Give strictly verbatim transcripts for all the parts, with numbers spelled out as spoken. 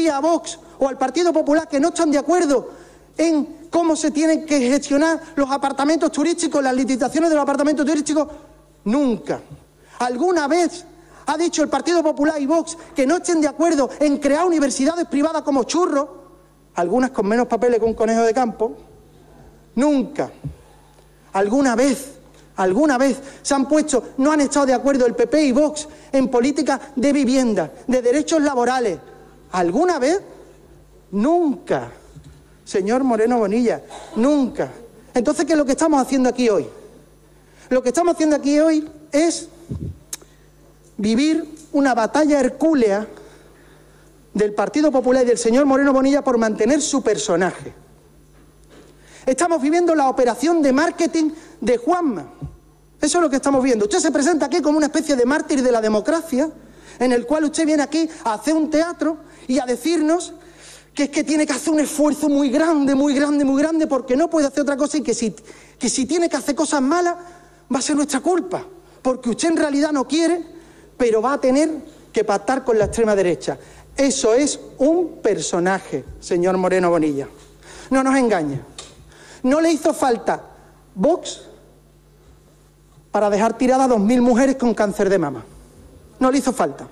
diría a Vox o al Partido Popular que no están de acuerdo en cómo se tienen que gestionar los apartamentos turísticos, las licitaciones de los apartamentos turísticos? Nunca. ¿Alguna vez ha dicho el Partido Popular y Vox que no estén de acuerdo en crear universidades privadas como Churros? Algunas con menos papeles que un conejo de campo. Nunca. ¿Alguna vez, alguna vez se han puesto, no han estado de acuerdo el P P y Vox en políticas de vivienda, de derechos laborales? ¿Alguna vez? Nunca. Señor Moreno Bonilla, nunca. Entonces, ¿qué es lo que estamos haciendo aquí hoy? Lo que estamos haciendo aquí hoy es vivir una batalla hercúlea del Partido Popular y del señor Moreno Bonilla por mantener su personaje. Estamos viviendo la operación de marketing de Juanma. Eso es lo que estamos viendo. Usted se presenta aquí como una especie de mártir de la democracia, en el cual usted viene aquí a hacer un teatro y a decirnos que es que tiene que hacer un esfuerzo muy grande, muy grande, muy grande, porque no puede hacer otra cosa y que si, que si tiene que hacer cosas malas va a ser nuestra culpa, porque usted en realidad no quiere, pero va a tener que pactar con la extrema derecha. Eso es un personaje, señor Moreno Bonilla. No nos engañe. No le hizo falta Vox para dejar tiradas a dos mil mujeres con cáncer de mama. No le hizo falta.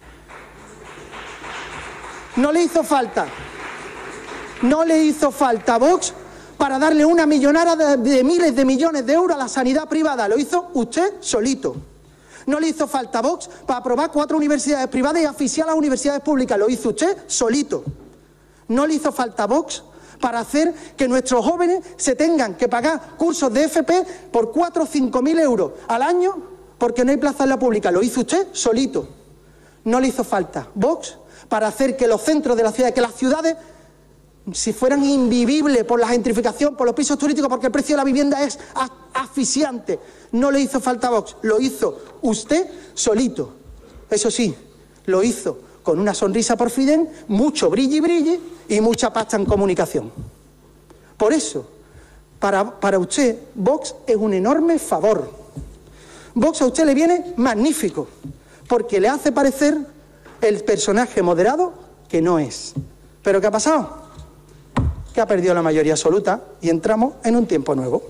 No le hizo falta. No le hizo falta Vox para darle una millonada de, de miles de millones de euros a la sanidad privada. Lo hizo usted solito. No le hizo falta Vox para aprobar cuatro universidades privadas y asfixiar a las universidades públicas. Lo hizo usted solito. No le hizo falta Vox para hacer que nuestros jóvenes se tengan que pagar cursos de F P por cuatro o cinco mil euros al año porque no hay plaza en la pública. Lo hizo usted solito. No le hizo falta Vox para hacer que los centros de la ciudad, que las ciudades, si fueran invivibles por la gentrificación, por los pisos turísticos, porque el precio de la vivienda es asfixiante. No le hizo falta Vox, lo hizo usted solito. Eso sí, lo hizo con una sonrisa por Fidel, mucho brilli brilli y mucha pasta en comunicación. Por eso, para, para usted, Vox es un enorme favor. Vox a usted le viene magnífico, porque le hace parecer el personaje moderado que no es. ¿Pero qué ha pasado? Que ha perdido la mayoría absoluta y entramos en un tiempo nuevo.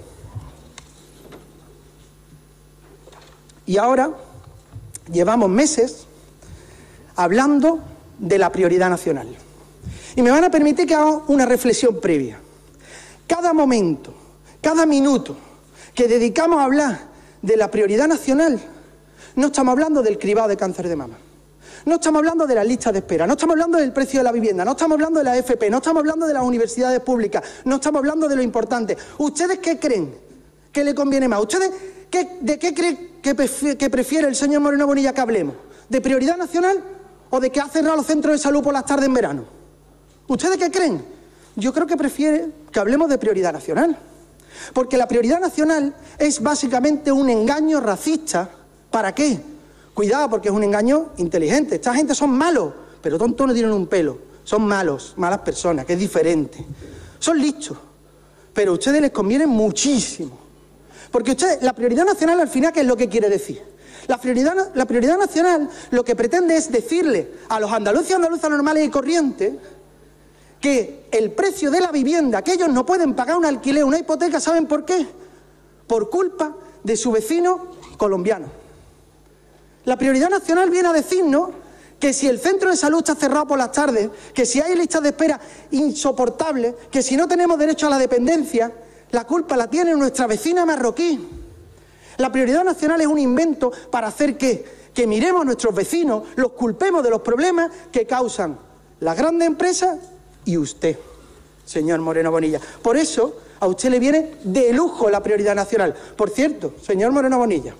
Y ahora llevamos meses hablando de la prioridad nacional. Y me van a permitir que haga una reflexión previa. Cada momento, cada minuto que dedicamos a hablar de la prioridad nacional, no estamos hablando del cribado de cáncer de mama. No estamos hablando de las listas de espera, no estamos hablando del precio de la vivienda, no estamos hablando de la F P, no estamos hablando de las universidades públicas, no estamos hablando de lo importante. ¿Ustedes qué creen que le conviene más? ¿Ustedes qué, de qué creen que prefiere, que prefiere el señor Moreno Bonilla que hablemos? ¿De prioridad nacional o de que ha cerrado los centros de salud por las tardes en verano? ¿Ustedes qué creen? Yo creo que prefiere que hablemos de prioridad nacional. Porque la prioridad nacional es básicamente un engaño racista. ¿Para qué? Cuidado, porque es un engaño inteligente. Esta gente son malos, pero tontos no tienen un pelo. Son malos, malas personas, que es diferente. Son listos, pero a ustedes les conviene muchísimo. Porque ustedes, la prioridad nacional al final, ¿qué es lo que quiere decir? La prioridad, la prioridad nacional lo que pretende es decirle a los andaluces y andaluzas normales y corrientes que el precio de la vivienda, que ellos no pueden pagar un alquiler, una hipoteca, ¿saben por qué? Por culpa de su vecino colombiano. La prioridad nacional viene a decirnos que si el centro de salud está cerrado por las tardes, que si hay listas de espera insoportables, que si no tenemos derecho a la dependencia, la culpa la tiene nuestra vecina marroquí. La prioridad nacional es un invento para hacer que, que miremos a nuestros vecinos, los culpemos de los problemas que causan las grandes empresas y usted, señor Moreno Bonilla. Por eso a usted le viene de lujo la prioridad nacional. Por cierto, señor Moreno Bonilla,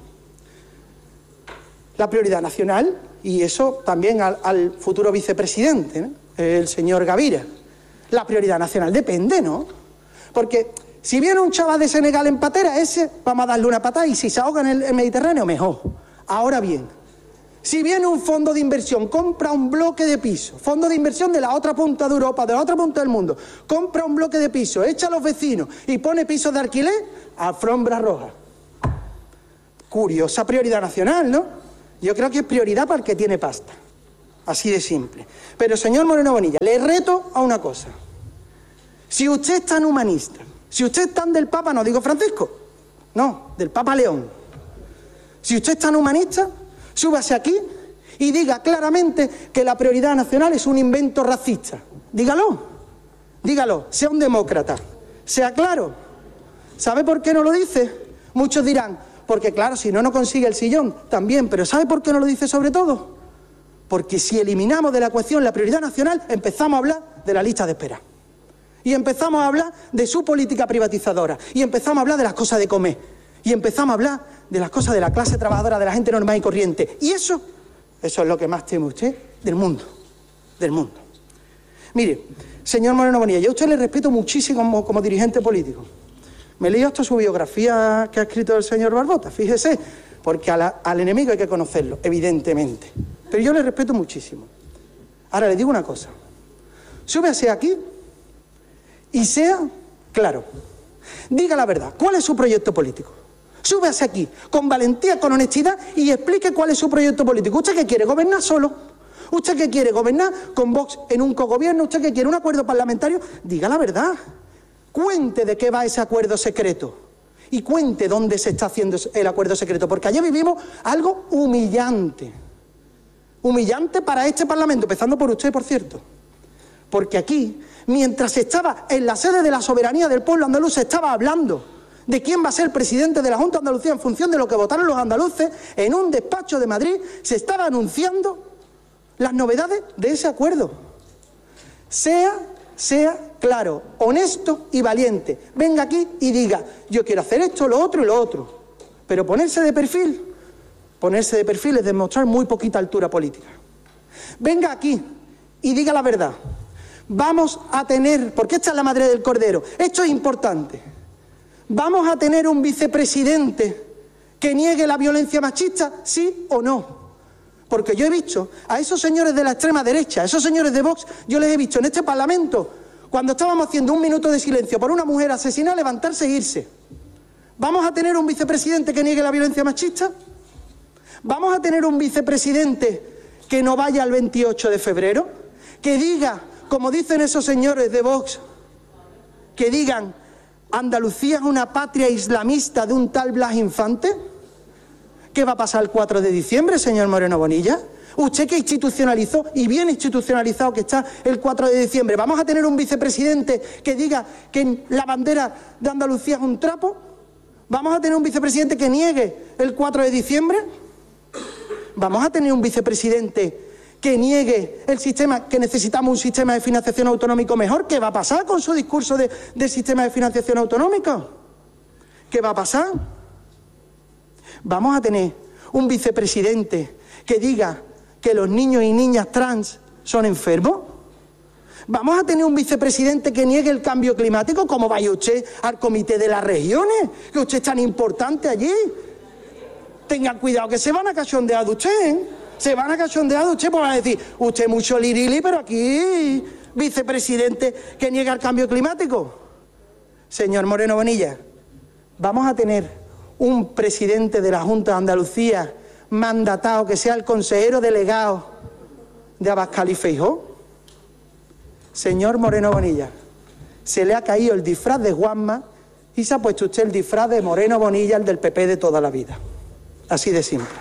la prioridad nacional, y eso también al, al futuro vicepresidente, ¿no?, el señor Gavira, la prioridad nacional depende, ¿no? Porque si viene un chaval de Senegal en patera, ese vamos a darle una patada y si se ahoga en el, el Mediterráneo, mejor. Ahora bien, si viene un fondo de inversión, compra un bloque de piso, fondo de inversión de la otra punta de Europa, de la otra punta del mundo, compra un bloque de piso, echa a los vecinos y pone pisos de alquiler, alfombra roja. Curiosa prioridad nacional, ¿no? Yo creo que es prioridad para el que tiene pasta. Así de simple. Pero, señor Moreno Bonilla, le reto a una cosa. Si usted es tan humanista, si usted es tan del Papa, no digo Francisco, no, del Papa León. Si usted es tan humanista, súbase aquí y diga claramente que la prioridad nacional es un invento racista. Dígalo, dígalo, sea un demócrata, sea claro. ¿Sabe por qué no lo dice? Muchos dirán, porque claro, si no, no consigue el sillón, también, pero ¿sabe por qué no lo dice sobre todo? Porque si eliminamos de la ecuación la prioridad nacional, empezamos a hablar de la lista de espera. Y empezamos a hablar de su política privatizadora. Y empezamos a hablar de las cosas de comer. Y empezamos a hablar de las cosas de la clase trabajadora, de la gente normal y corriente. Y eso, eso es lo que más teme usted del mundo. Del mundo. Mire, señor Moreno Bonilla, yo a usted le respeto muchísimo como, como dirigente político. Me he leído hasta su biografía que ha escrito el señor Barbota, fíjese, porque a la, al enemigo hay que conocerlo, evidentemente. Pero yo le respeto muchísimo. Ahora le digo una cosa. Súbase aquí y sea claro. Diga la verdad. ¿Cuál es su proyecto político? Súbase aquí, con valentía, con honestidad, y explique cuál es su proyecto político. ¿Usted qué quiere? ¿Gobernar solo? ¿Usted qué quiere? ¿Gobernar con Vox en un cogobierno? ¿Usted qué quiere? ¿Un acuerdo parlamentario? Diga la verdad. Cuente de qué va ese acuerdo secreto. Y cuente dónde se está haciendo el acuerdo secreto. Porque ayer vivimos algo humillante. Humillante para este Parlamento, empezando por usted, por cierto. Porque aquí, mientras estaba en la sede de la soberanía del pueblo andaluz, se estaba hablando de quién va a ser el presidente de la Junta de Andalucía en función de lo que votaron los andaluces, en un despacho de Madrid se estaba anunciando las novedades de ese acuerdo. Sea, sea claro, honesto y valiente. Venga aquí y diga, yo quiero hacer esto, lo otro y lo otro. Pero ponerse de perfil, ponerse de perfil es demostrar muy poquita altura política. Venga aquí y diga la verdad. Vamos a tener, porque esta es la madre del cordero, esto es importante, vamos a tener un vicepresidente que niegue la violencia machista, sí o no. Porque yo he visto a esos señores de la extrema derecha, a esos señores de Vox, yo les he visto en este Parlamento, cuando estábamos haciendo un minuto de silencio por una mujer asesinada, levantarse e irse. ¿Vamos a tener un vicepresidente que niegue la violencia machista? ¿Vamos a tener un vicepresidente que no vaya al veintiocho de febrero? Que diga, como dicen esos señores de Vox, que digan, Andalucía es una patria islamista de un tal Blas Infante. ¿Qué va a pasar el cuatro de diciembre, señor Moreno Bonilla? Usted que institucionalizó, y bien institucionalizado que está el cuatro de diciembre, ¿vamos a tener un vicepresidente que diga que la bandera de Andalucía es un trapo? ¿Vamos a tener un vicepresidente que niegue el cuatro de diciembre? ¿Vamos a tener un vicepresidente que niegue el sistema, que necesitamos un sistema de financiación autonómico mejor? ¿Qué va a pasar con su discurso de, de sistema de financiación autonómico? ¿Qué va a pasar? ¿Vamos a tener un vicepresidente que diga que los niños y niñas trans son enfermos? ¿Vamos a tener un vicepresidente que niegue el cambio climático? ¿Cómo vaya usted al Comité de las Regiones? Que usted es tan importante allí. Tengan cuidado que se van a cachondear de usted, ¿eh? Se van a cachondear de usted, porque van a decir, usted mucho lirili, pero aquí, vicepresidente que niega el cambio climático. Señor Moreno Bonilla, vamos a tener un presidente de la Junta de Andalucía mandatado que sea el consejero delegado de Abascal y Feijóo. Señor Moreno Bonilla, se le ha caído el disfraz de Juanma y se ha puesto usted el disfraz de Moreno Bonilla, el del P P de toda la vida. Así de simple.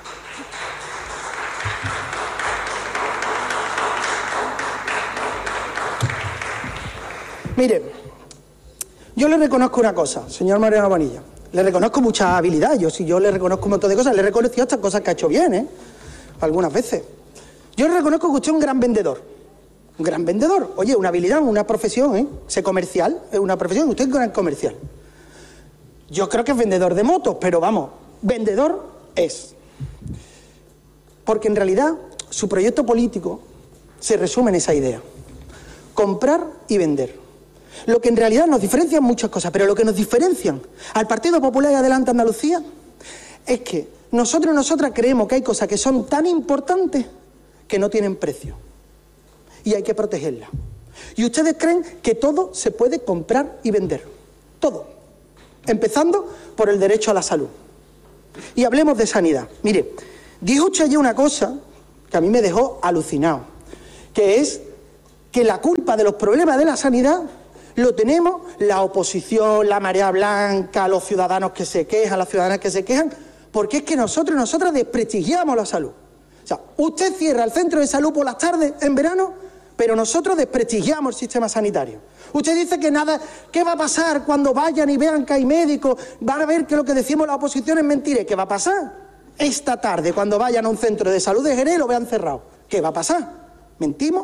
Mire, yo le reconozco una cosa, señor Moreno Bonilla. Le reconozco mucha habilidad. Yo, si yo le reconozco un montón de cosas, le he reconocido estas cosas que ha hecho bien, ¿eh? Algunas veces. Yo le reconozco que usted es un gran vendedor. Un gran vendedor. Oye, una habilidad, una profesión, ¿eh? Ser comercial es una profesión. Usted es un gran comercial. Yo creo que es vendedor de motos, pero vamos, vendedor es. Porque en realidad su proyecto político se resume en esa idea. Comprar y vender. Lo que en realidad nos diferencian muchas cosas, pero lo que nos diferencian al Partido Popular y Adelante Andalucía es que nosotros y nosotras creemos que hay cosas que son tan importantes que no tienen precio y hay que protegerlas. Y ustedes creen que todo se puede comprar y vender. Todo. Empezando por el derecho a la salud. Y hablemos de sanidad. Mire, dijo usted ayer una cosa que a mí me dejó alucinado. que es que la culpa de los problemas de la sanidad lo tenemos la oposición, la marea blanca, los ciudadanos que se quejan, las ciudadanas que se quejan, porque es que nosotros y nosotras desprestigiamos la salud. O sea, usted cierra el centro de salud por las tardes en verano, pero nosotros desprestigiamos el sistema sanitario. Usted dice que nada, ¿qué va a pasar cuando vayan y vean que hay médicos? Van a ver que lo que decimos la oposición es mentira. ¿Y qué va a pasar? Esta tarde, cuando vayan a un centro de salud de Jerez, lo vean cerrado. ¿Qué va a pasar? ¿Mentimos?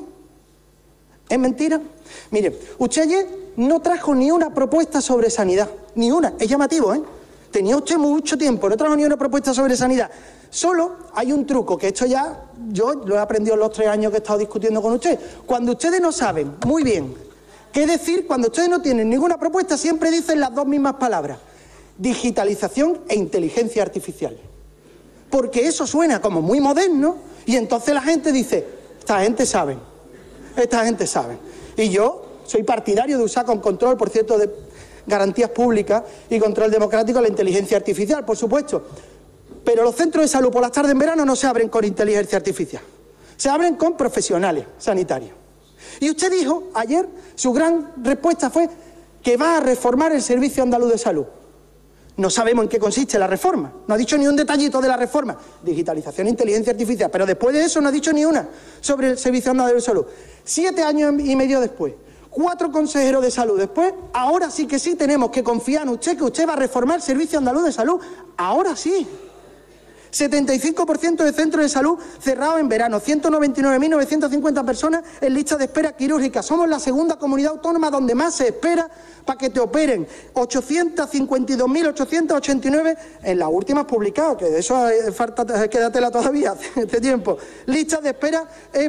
¿Es mentira? Mire, usted ayer no trajo ni una propuesta sobre sanidad, ni una. Es llamativo, ¿eh? Tenía usted mucho tiempo, no trajo ni una propuesta sobre sanidad. Solo hay un truco, que esto ya yo lo he aprendido en los tres años que he estado discutiendo con usted. Cuando ustedes no saben muy bien qué decir, cuando ustedes no tienen ninguna propuesta, siempre dicen las dos mismas palabras: digitalización e inteligencia artificial. Porque eso suena como muy moderno y entonces la gente dice, esta gente sabe. Esta gente sabe. Y yo soy partidario de usar con control, por cierto, de garantías públicas y control democrático la inteligencia artificial, por supuesto. Pero los centros de salud por las tardes en verano no se abren con inteligencia artificial. Se abren con profesionales sanitarios. Y usted dijo ayer, su gran respuesta fue que va a reformar el Servicio Andaluz de Salud. No sabemos en qué consiste la reforma. No ha dicho ni un detallito de la reforma. Digitalización e inteligencia artificial. Pero después de eso no ha dicho ni una sobre el Servicio Andaluz de Salud. Siete años y medio después, cuatro consejeros de salud después, ahora sí que sí tenemos que confiar en usted, que usted va a reformar el Servicio Andaluz de Salud. Ahora sí. setenta y cinco por ciento de centros de salud cerrados en verano, ciento noventa y nueve mil novecientas cincuenta personas en lista de espera quirúrgica. Somos la segunda comunidad autónoma donde más se espera para que te operen. ochocientos cincuenta y dos mil ochocientos ochenta y nueve en las últimas publicadas, que de eso falta, quédatela todavía hace este tiempo. Listas de espera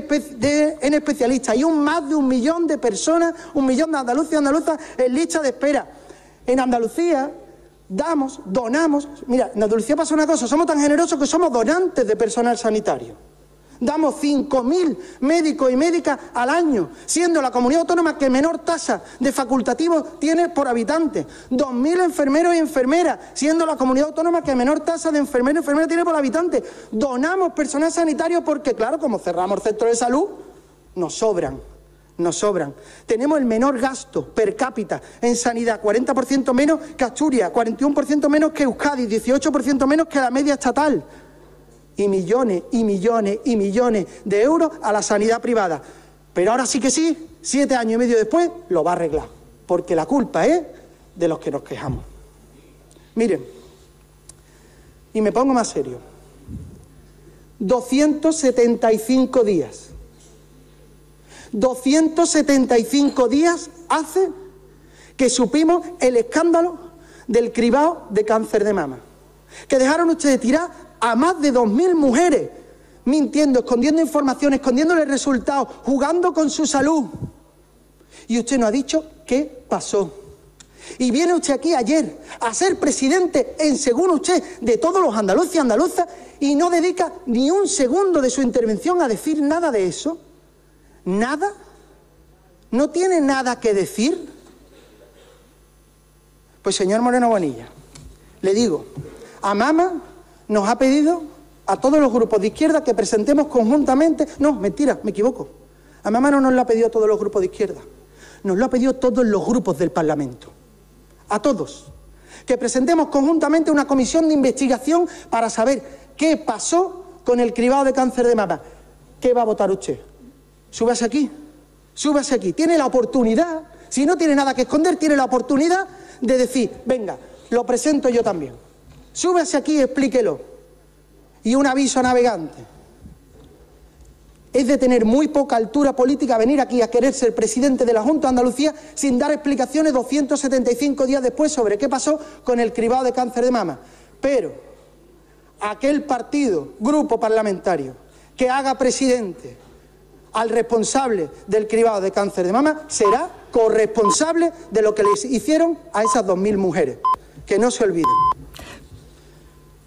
de, en especialistas y un más de un millón de personas, un millón de andaluces y andaluzas en lista de espera. En Andalucía damos, donamos, mira, en Andalucía pasa una cosa, somos tan generosos que somos donantes de personal sanitario. Damos cinco mil médicos y médicas al año, siendo la comunidad autónoma que menor tasa de facultativos tiene por habitante. dos mil enfermeros y enfermeras, siendo la comunidad autónoma que menor tasa de enfermeros y enfermeras tiene por habitante. Donamos personal sanitario porque, claro, como cerramos el centro de salud, nos sobran. Nos sobran. Tenemos el menor gasto per cápita en sanidad, cuarenta por ciento menos que Asturias, cuarenta y uno por ciento menos que Euskadi, dieciocho por ciento menos que la media estatal. Y millones y millones y millones de euros a la sanidad privada. Pero ahora sí que sí, siete años y medio después, lo va a arreglar. Porque la culpa es de los que nos quejamos. Miren, y me pongo más serio. doscientos setenta y cinco días. doscientos setenta y cinco días hace que supimos el escándalo del cribado de cáncer de mama. Que dejaron ustedes tirar a más de dos mil mujeres, mintiendo, escondiendo información, escondiéndole resultados, jugando con su salud. Y usted no ha dicho qué pasó. Y viene usted aquí ayer a ser presidente, en según usted, de todos los andaluces y andaluzas, y no dedica ni un segundo de su intervención a decir nada de eso. ¿Nada? ¿No tiene nada que decir? Pues, señor Moreno Bonilla, le digo, a Mama nos ha pedido a todos los grupos de izquierda que presentemos conjuntamente... No, mentira, me equivoco. A Mama no nos lo ha pedido a todos los grupos de izquierda. Nos lo ha pedido a todos los grupos del Parlamento. A todos. Que presentemos conjuntamente una comisión de investigación para saber qué pasó con el cribado de cáncer de mama. ¿Qué va a votar usted? Súbase aquí, súbase aquí. Tiene la oportunidad, si no tiene nada que esconder, tiene la oportunidad de decir, venga, lo presento yo también. Súbase aquí y explíquelo. Y un aviso a navegantes. Es de tener muy poca altura política venir aquí a querer ser presidente de la Junta de Andalucía sin dar explicaciones doscientos setenta y cinco días después sobre qué pasó con el cribado de cáncer de mama. Pero aquel partido, grupo parlamentario, que haga presidente al responsable del cribado de cáncer de mama será corresponsable de lo que les hicieron a esas dos mil mujeres. Que no se olviden.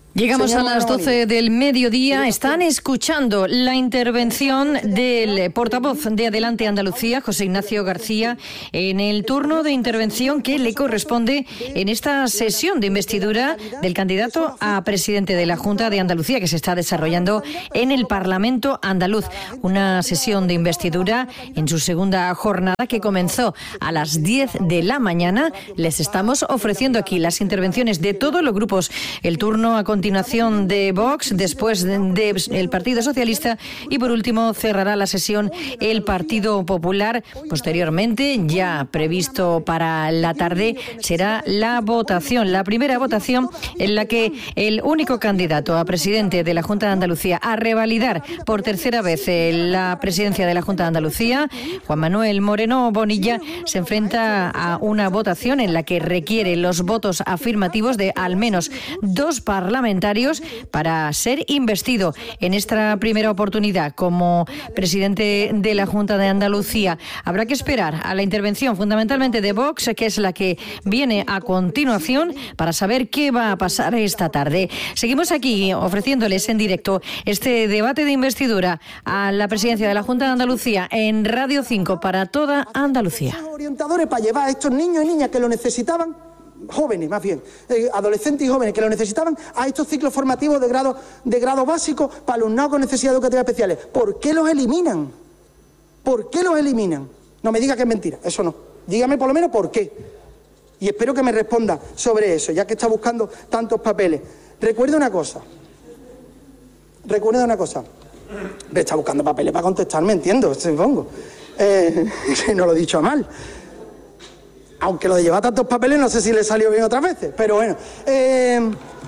Llegamos a las doce del mediodía. Están escuchando la intervención del portavoz de Adelante Andalucía, José Ignacio García, en el turno de intervención que le corresponde en esta sesión de investidura del candidato a presidente de la Junta de Andalucía que se está desarrollando en el Parlamento andaluz. Una sesión de investidura en su segunda jornada que comenzó a las diez de la mañana. Les estamos ofreciendo aquí las intervenciones de todos los grupos. El turno a continuación de Vox, después del de Partido Socialista y por último cerrará la sesión el Partido Popular. Posteriormente, ya previsto para la tarde, será la votación, la primera votación en la que el único candidato a presidente de la Junta de Andalucía a revalidar por tercera vez la presidencia de la Junta de Andalucía, Juan Manuel Moreno Bonilla, se enfrenta a una votación en la que requiere los votos afirmativos de al menos dos parlamentarios para ser investido en esta primera oportunidad como presidente de la Junta de Andalucía. Habrá que esperar a la intervención fundamentalmente de Vox, que es la que viene a continuación, para saber qué va a pasar esta tarde. Seguimos aquí ofreciéndoles en directo este debate de investidura a la presidencia de la Junta de Andalucía en Radio cinco para toda Andalucía. Orientadores para llevar a estos niños y niñas que lo necesitaban, jóvenes más bien, eh, adolescentes y jóvenes que lo necesitaban, a estos ciclos formativos de grado, de grado básico para alumnado con necesidades educativas especiales. ¿Por qué los eliminan? ¿Por qué los eliminan? No me diga que es mentira, eso no. Dígame por lo menos por qué. Y espero que me responda sobre eso, ya que está buscando tantos papeles. Recuerde una cosa. Recuerde una cosa. Me está buscando papeles para contestarme, entiendo, supongo. Eh, no lo he dicho mal. Aunque lo de llevar tantos papeles no sé si le salió bien otras veces, pero bueno. Eh,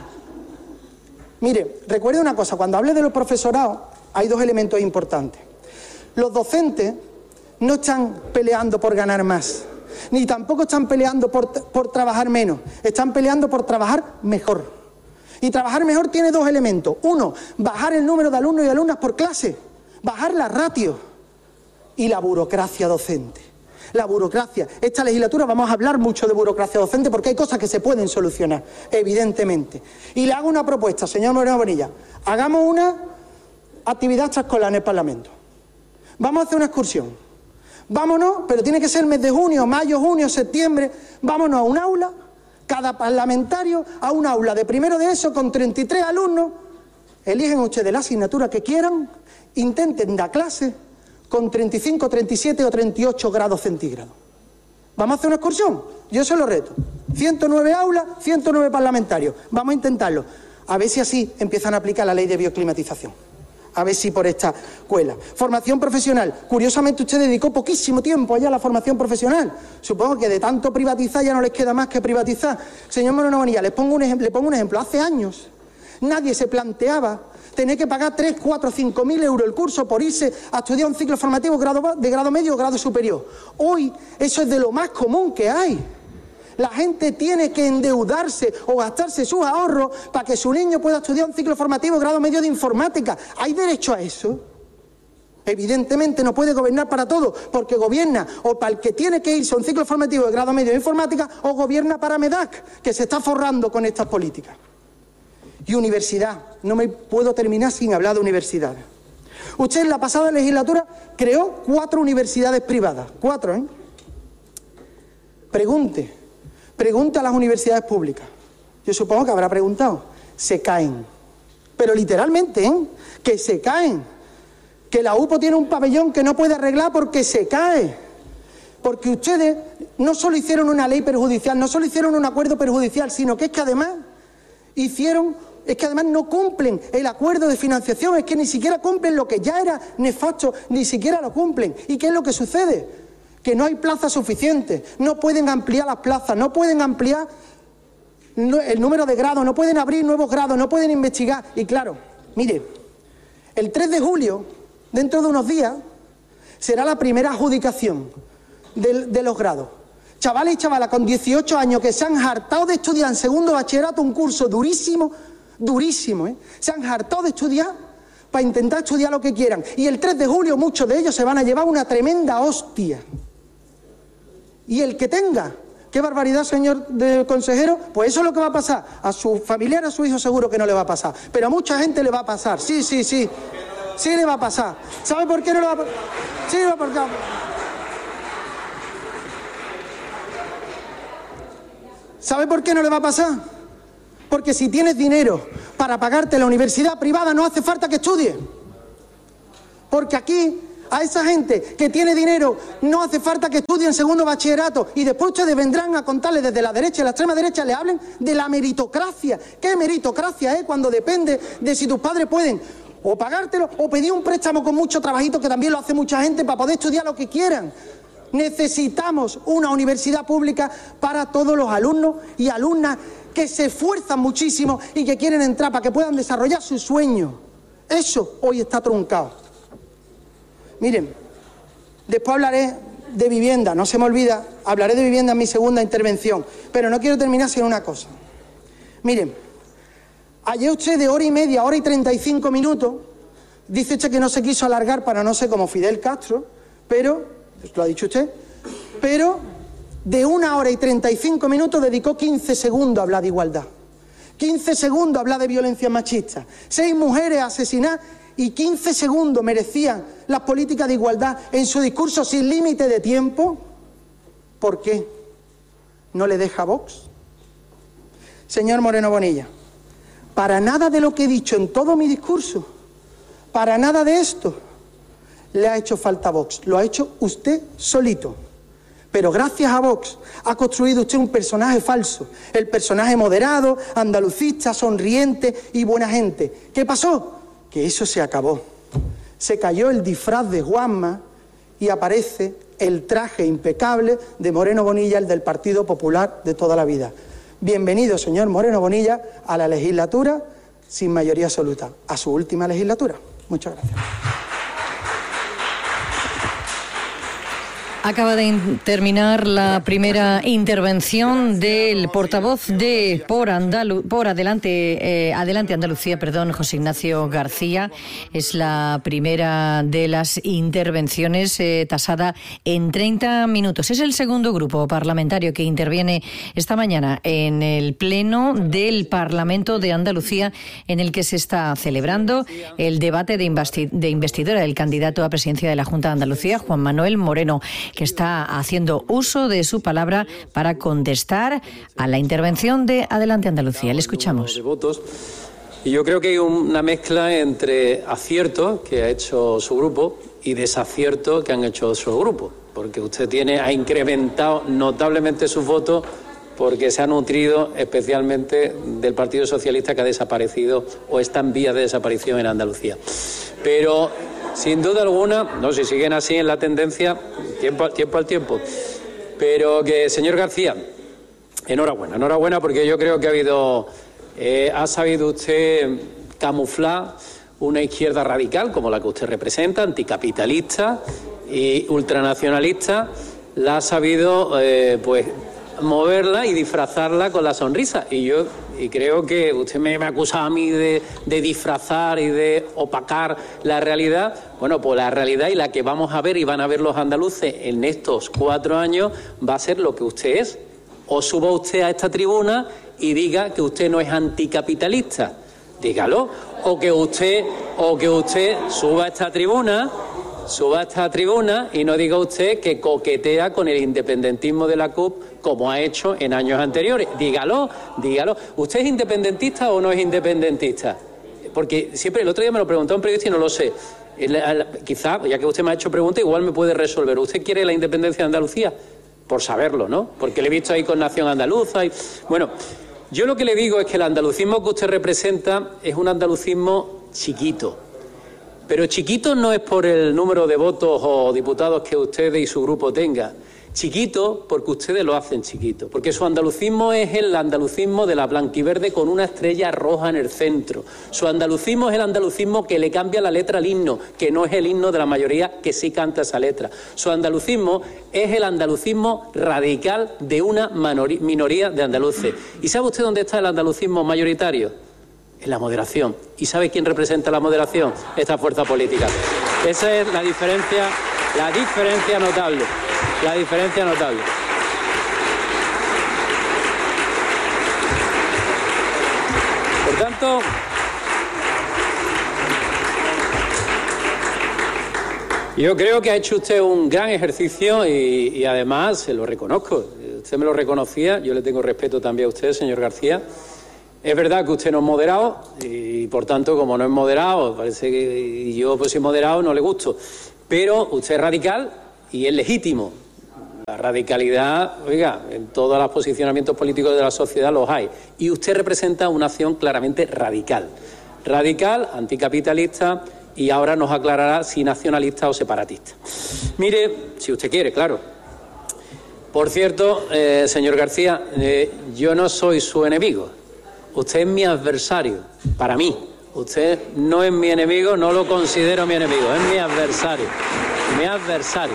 mire, recuerde una cosa, cuando hable de los profesorados hay dos elementos importantes. Los docentes no están peleando por ganar más, ni tampoco están peleando por, por trabajar menos, están peleando por trabajar mejor. Y trabajar mejor tiene dos elementos. Uno, bajar el número de alumnos y alumnas por clase, bajar la ratio y la burocracia docente. La burocracia. Esta legislatura vamos a hablar mucho de burocracia docente porque hay cosas que se pueden solucionar, evidentemente. Y le hago una propuesta, señor Moreno Bonilla. Hagamos una actividad extraescolar en el Parlamento. Vamos a hacer una excursión. Vámonos, pero tiene que ser el mes de junio, mayo, junio, septiembre. Vámonos a un aula, cada parlamentario a un aula de primero de eso con treinta y tres alumnos. Eligen ustedes la asignatura que quieran, intenten dar clase con treinta y cinco, treinta y siete o treinta y ocho grados centígrados. ¿Vamos a hacer una excursión? Yo se lo reto. ciento nueve aulas, ciento nueve parlamentarios. Vamos a intentarlo. A ver si así empiezan a aplicar la ley de bioclimatización. A ver si por esta cuela. Formación profesional. Curiosamente usted dedicó poquísimo tiempo allá a la formación profesional. Supongo que de tanto privatizar ya no les queda más que privatizar. Señor Moreno Bonilla, les pongo un ejemplo. Le pongo un ejemplo. Hace años nadie se planteaba tener que pagar tres, cuatro, cinco mil euros el curso por irse a estudiar un ciclo formativo de grado medio o grado superior. Hoy eso es de lo más común que hay. La gente tiene que endeudarse o gastarse sus ahorros para que su niño pueda estudiar un ciclo formativo de grado medio de informática. ¿Hay derecho a eso? Evidentemente no puede gobernar para todo, porque gobierna o para el que tiene que irse a un ciclo formativo de grado medio de informática o gobierna para MEDAC, que se está forrando con estas políticas. Y universidad. No me puedo terminar sin hablar de universidad. Usted en la pasada legislatura creó cuatro universidades privadas. Cuatro, ¿eh? Pregunte. Pregunte a las universidades públicas. Yo supongo que habrá preguntado. Se caen. Pero literalmente, ¿eh? Que se caen. Que la U P O tiene un pabellón que no puede arreglar porque se cae. Porque ustedes no solo hicieron una ley perjudicial, no solo hicieron un acuerdo perjudicial, sino que es que además hicieron... Es que además no cumplen el acuerdo de financiación, es que ni siquiera cumplen lo que ya era nefasto, ni siquiera lo cumplen. ¿Y qué es lo que sucede? Que no hay plazas suficientes, no pueden ampliar las plazas, no pueden ampliar el número de grados, no pueden abrir nuevos grados, no pueden investigar. Y claro, mire, el tres de julio, dentro de unos días, será la primera adjudicación de, de los grados. Chavales y chavalas con dieciocho años que se han hartado de estudiar en segundo bachillerato un curso durísimo, durísimo, ¿eh? Se han hartado de estudiar para intentar estudiar lo que quieran. Y el tres de julio muchos de ellos se van a llevar una tremenda hostia. Y el que tenga ¿Qué barbaridad, señor de consejero? Pues eso es lo que va a pasar. A su familiar, a su hijo seguro que no le va a pasar. Pero a mucha gente le va a pasar. Sí, sí, sí. Sí le va a pasar. ¿Sabe por qué no le va a pasar? Sí, porque... ¿Sabe por qué no le va a pasar? Porque si tienes dinero para pagarte la universidad privada no hace falta que estudie. Porque aquí... a esa gente que tiene dinero no hace falta que estudien segundo bachillerato y después ustedes vendrán a contarles desde la derecha y la extrema derecha, le hablen de la meritocracia. ¿Qué meritocracia es? Cuando depende de si tus padres pueden o pagártelo o pedir un préstamo con mucho trabajito, que también lo hace mucha gente, para poder estudiar lo que quieran. Necesitamos una universidad pública para todos los alumnos y alumnas que se esfuerzan muchísimo y que quieren entrar para que puedan desarrollar sus sueños. Eso hoy está truncado. Miren, después hablaré de vivienda, no se me olvida, hablaré de vivienda en mi segunda intervención, pero no quiero terminar sin una cosa. Miren, ayer usted de hora y media, hora y treinta y cinco minutos, dice usted que no se quiso alargar para no ser como Fidel Castro, pero, lo ha dicho usted, pero de una hora y treinta y cinco minutos dedicó quince segundos a hablar de igualdad, quince segundos a hablar de violencia machista, seis mujeres asesinadas, y quince segundos merecían las políticas de igualdad en su discurso sin límite de tiempo. ¿Por qué? ¿No le deja Vox? Señor Moreno Bonilla, para nada de lo que he dicho en todo mi discurso, para nada de esto, le ha hecho falta Vox. Lo ha hecho usted solito. Pero gracias a Vox ha construido usted un personaje falso, el personaje moderado, andalucista, sonriente y buena gente. ¿Qué pasó? Que eso se acabó. Se cayó el disfraz de Juanma y aparece el traje impecable de Moreno Bonilla, el del Partido Popular de toda la vida. Bienvenido, señor Moreno Bonilla, a la legislatura sin mayoría absoluta, a su última legislatura. Muchas gracias. Acaba de terminar la primera intervención del portavoz de Por, Andalu por Adelante, eh, Adelante Andalucía, perdón, José Ignacio García. Es la primera de las intervenciones eh, tasada en treinta minutos. Es el segundo grupo parlamentario que interviene esta mañana en el Pleno del Parlamento de Andalucía, en el que se está celebrando el debate de, investi de investidura del candidato a presidencia de la Junta de Andalucía, Juan Manuel Moreno, que está haciendo uso de su palabra para contestar a la intervención de Adelante Andalucía. Le escuchamos. De votos. Y yo creo que hay una mezcla entre acierto que ha hecho su grupo y desacierto que han hecho otros grupos, porque usted tiene ha incrementado notablemente sus votos porque se ha nutrido especialmente del Partido Socialista, que ha desaparecido o está en vías de desaparición en Andalucía. Pero sin duda alguna, no si siguen así en la tendencia, tiempo, tiempo al tiempo, pero que, señor García, enhorabuena, enhorabuena porque yo creo que ha habido, eh, ha sabido usted camuflar una izquierda radical como la que usted representa, anticapitalista y ultranacionalista, la ha sabido, eh, pues, moverla y disfrazarla con la sonrisa. Y yo y creo que usted me, me acusa a mí de, de disfrazar y de opacar la realidad. Bueno, pues la realidad y la que vamos a ver y van a ver los andaluces en estos cuatro años va a ser lo que usted es. O suba usted a esta tribuna y diga que usted no es anticapitalista. Dígalo. O que usted, o que usted suba a esta tribuna... Suba a esta tribuna y no diga usted que coquetea con el independentismo de la C U P como ha hecho en años anteriores. Dígalo, dígalo. ¿Usted es independentista o no es independentista? Porque siempre, el otro día me lo preguntó un periodista y no lo sé. Quizá, ya que usted me ha hecho preguntas, igual me puede resolver. ¿Usted quiere la independencia de Andalucía? Por saberlo, ¿no? Porque le he visto ahí con Nación Andaluza. Y... Bueno, yo lo que le digo es que el andalucismo que usted representa es un andalucismo chiquito. Pero chiquito no es por el número de votos o diputados que usted y su grupo tenga. Chiquito porque ustedes lo hacen chiquito. Porque su andalucismo es el andalucismo de la blanquiverde con una estrella roja en el centro. Su andalucismo es el andalucismo que le cambia la letra al himno, que no es el himno de la mayoría que sí canta esa letra. Su andalucismo es el andalucismo radical de una minoría de andaluces. ¿Y sabe usted dónde está el andalucismo mayoritario? En la moderación. ¿Y sabe quién representa la moderación? Esta fuerza política. Esa es la diferencia, la diferencia notable. La diferencia notable. Por tanto, yo creo que ha hecho usted un gran ejercicio y, y además se lo reconozco. Usted me lo reconocía, yo le tengo respeto también a usted, señor García. Es verdad que usted no es moderado y, por tanto, como no es moderado, parece que y yo pues soy moderado, no le gusto. Pero usted es radical y es legítimo. La radicalidad, oiga, en todos los posicionamientos políticos de la sociedad los hay. Y usted representa una acción claramente radical. Radical, anticapitalista y ahora nos aclarará si nacionalista o separatista. Mire, si usted quiere, claro. Por cierto, eh, señor García, eh, yo no soy su enemigo. Usted es mi adversario, para mí. Usted no es mi enemigo, no lo considero mi enemigo, es mi adversario. Mi adversario.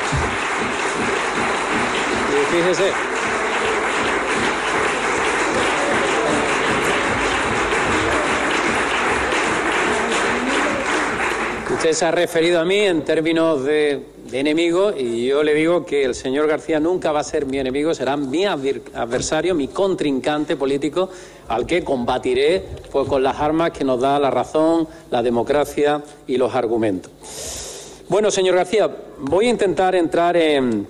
Y fíjese. Usted se ha referido a mí en términos de, de enemigo y yo le digo que el señor García nunca va a ser mi enemigo, será mi adversario, mi contrincante político al que combatiré pues, con las armas que nos da la razón, la democracia y los argumentos. Bueno, señor García, voy a intentar entrar en,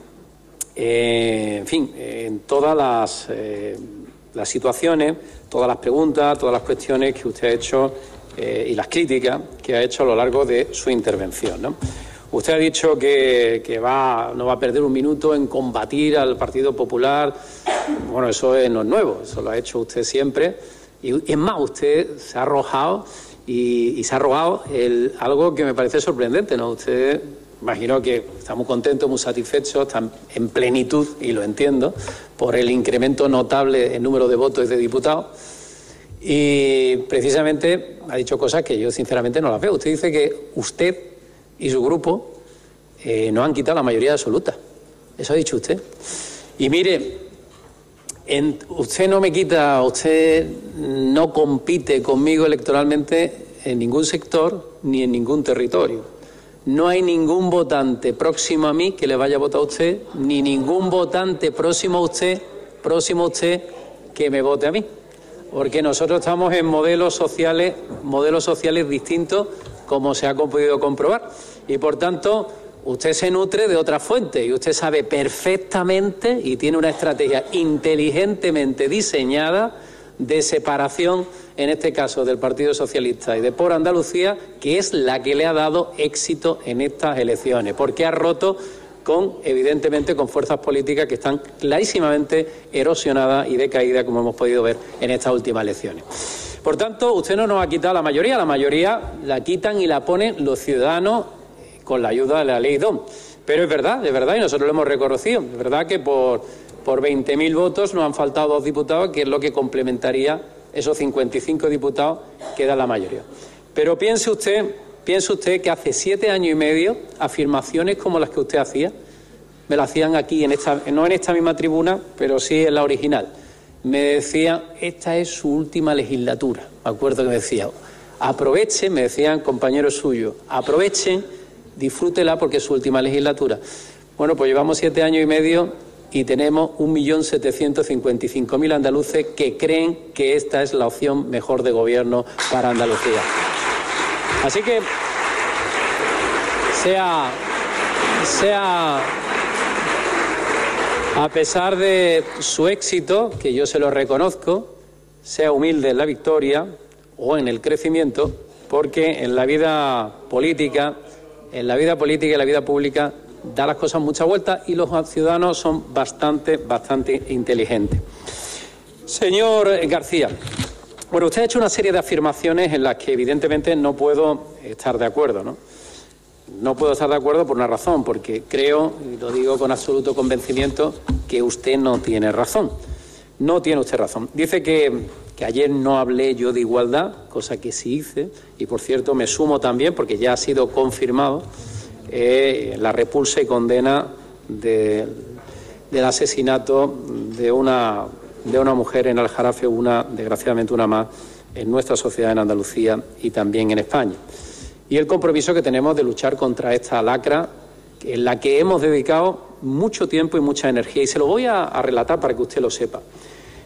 eh, en fin, en todas las, eh, las situaciones, todas las preguntas, todas las cuestiones que usted ha hecho Eh, y las críticas que ha hecho a lo largo de su intervención, ¿no? Usted ha dicho que, que va, no va a perder un minuto en combatir al Partido Popular. Bueno, eso es, no es nuevo, eso lo ha hecho usted siempre. Y es más, usted se ha arrojado y, y se ha arrojado el, algo que me parece sorprendente, ¿no? Usted, imagino que está muy contento, muy satisfecho, está en plenitud, y lo entiendo, por el incremento notable en número de votos de diputados. Y precisamente ha dicho cosas que yo sinceramente no las veo. Usted dice que usted y su grupo eh, nos han quitado la mayoría absoluta. Eso ha dicho usted. Y mire, en, usted no me quita, usted no compite conmigo electoralmente en ningún sector ni en ningún territorio. No hay ningún votante próximo a mí que le vaya a votar a usted, ni ningún votante próximo a usted, próximo a usted que me vote a mí. Porque nosotros estamos en modelos sociales, modelos sociales distintos, como se ha podido comprobar. Y, por tanto, usted se nutre de otras fuentes y usted sabe perfectamente y tiene una estrategia inteligentemente diseñada de separación, en este caso, del Partido Socialista y de Por Andalucía, que es la que le ha dado éxito en estas elecciones, porque ha roto con, evidentemente, con fuerzas políticas que están clarísimamente erosionadas y decaídas, como hemos podido ver en estas últimas elecciones. Por tanto, usted no nos ha quitado la mayoría, la mayoría la quitan y la ponen los ciudadanos con la ayuda de la ley D O M. Pero es verdad, es verdad, y nosotros lo hemos reconocido, es verdad que por, por veinte mil votos nos han faltado dos diputados, que es lo que complementaría esos cincuenta y cinco diputados que da la mayoría. Pero piense usted... Piense usted que hace siete años y medio afirmaciones como las que usted hacía, me las hacían aquí, en esta, no en esta misma tribuna, pero sí en la original. Me decían, esta es su última legislatura. Me acuerdo que me decía, aprovechen, me decían compañeros suyos, aprovechen, disfrútela porque es su última legislatura. Bueno, pues llevamos siete años y medio y tenemos un millón setecientos cincuenta y cinco mil andaluces que creen que esta es la opción mejor de gobierno para Andalucía. Así que, sea, sea, a pesar de su éxito, que yo se lo reconozco, sea humilde en la victoria o en el crecimiento, porque en la vida política, en la vida política y la vida pública da las cosas muchas vueltas y los ciudadanos son bastante, bastante inteligentes. Señor García, bueno, usted ha hecho una serie de afirmaciones en las que evidentemente no puedo estar de acuerdo, ¿no? No puedo estar de acuerdo por una razón, porque creo, y lo digo con absoluto convencimiento, que usted no tiene razón. No tiene usted razón. Dice que, que ayer no hablé yo de igualdad, cosa que sí hice, y por cierto me sumo también, porque ya ha sido confirmado, eh, la repulsa y condena de, del asesinato de una... de una mujer en Aljarafe, una, desgraciadamente una más, en nuestra sociedad en Andalucía y también en España. Y el compromiso que tenemos de luchar contra esta lacra en la que hemos dedicado mucho tiempo y mucha energía. Y se lo voy a, a relatar para que usted lo sepa.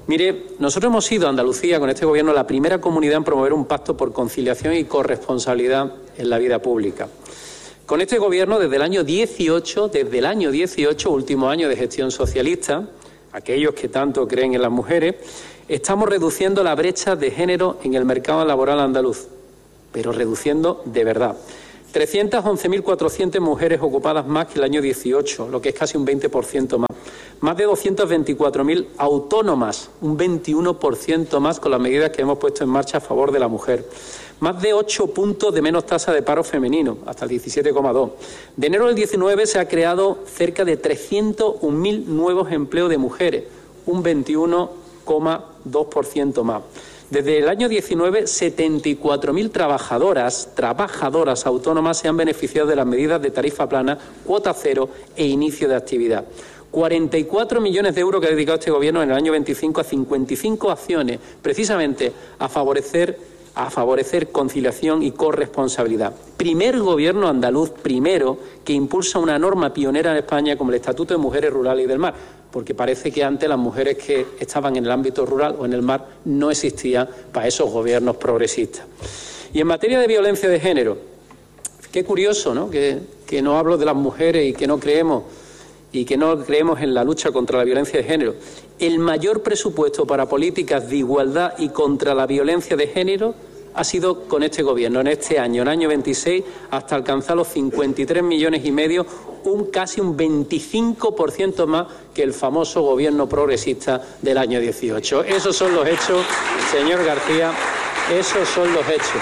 Mire, nosotros hemos sido, Andalucía, con este Gobierno, la primera comunidad en promover un pacto por conciliación y corresponsabilidad en la vida pública. Con este Gobierno, desde el año dieciocho, desde el año dieciocho, último año de gestión socialista, aquellos que tanto creen en las mujeres, estamos reduciendo la brecha de género en el mercado laboral andaluz, pero reduciendo de verdad. trescientas once mil cuatrocientas mujeres ocupadas más que el año dieciocho, lo que es casi un veinte por ciento más. Más de doscientas veinticuatro mil autónomas, un veintiuno por ciento más con las medidas que hemos puesto en marcha a favor de la mujer. Más de ocho puntos de menos tasa de paro femenino, hasta el diecisiete coma dos. De enero del diecinueve se ha creado cerca de trescientos un mil nuevos empleos de mujeres, un veintiuno coma dos por ciento más. Desde el año diecinueve, setenta y cuatro mil trabajadoras, trabajadoras autónomas se han beneficiado de las medidas de tarifa plana, cuota cero e inicio de actividad. cuarenta y cuatro millones de euros que ha dedicado este Gobierno en el año veinticinco a cincuenta y cinco acciones, precisamente a favorecer, a favorecer conciliación y corresponsabilidad. Primer Gobierno andaluz, primero, que impulsa una norma pionera en España como el Estatuto de Mujeres Rurales y del Mar, porque parece que antes las mujeres que estaban en el ámbito rural o en el mar no existían para esos gobiernos progresistas. Y en materia de violencia de género, qué curioso, ¿no?, que, que no hablo de las mujeres y que no creemos y que no creemos en la lucha contra la violencia de género. El mayor presupuesto para políticas de igualdad y contra la violencia de género ha sido con este Gobierno, en este año, en el año veintiséis, hasta alcanzar los cincuenta y tres millones y medio, un casi un veinticinco por ciento más que el famoso Gobierno progresista del año dieciocho. Esos son los hechos, señor García, esos son los hechos.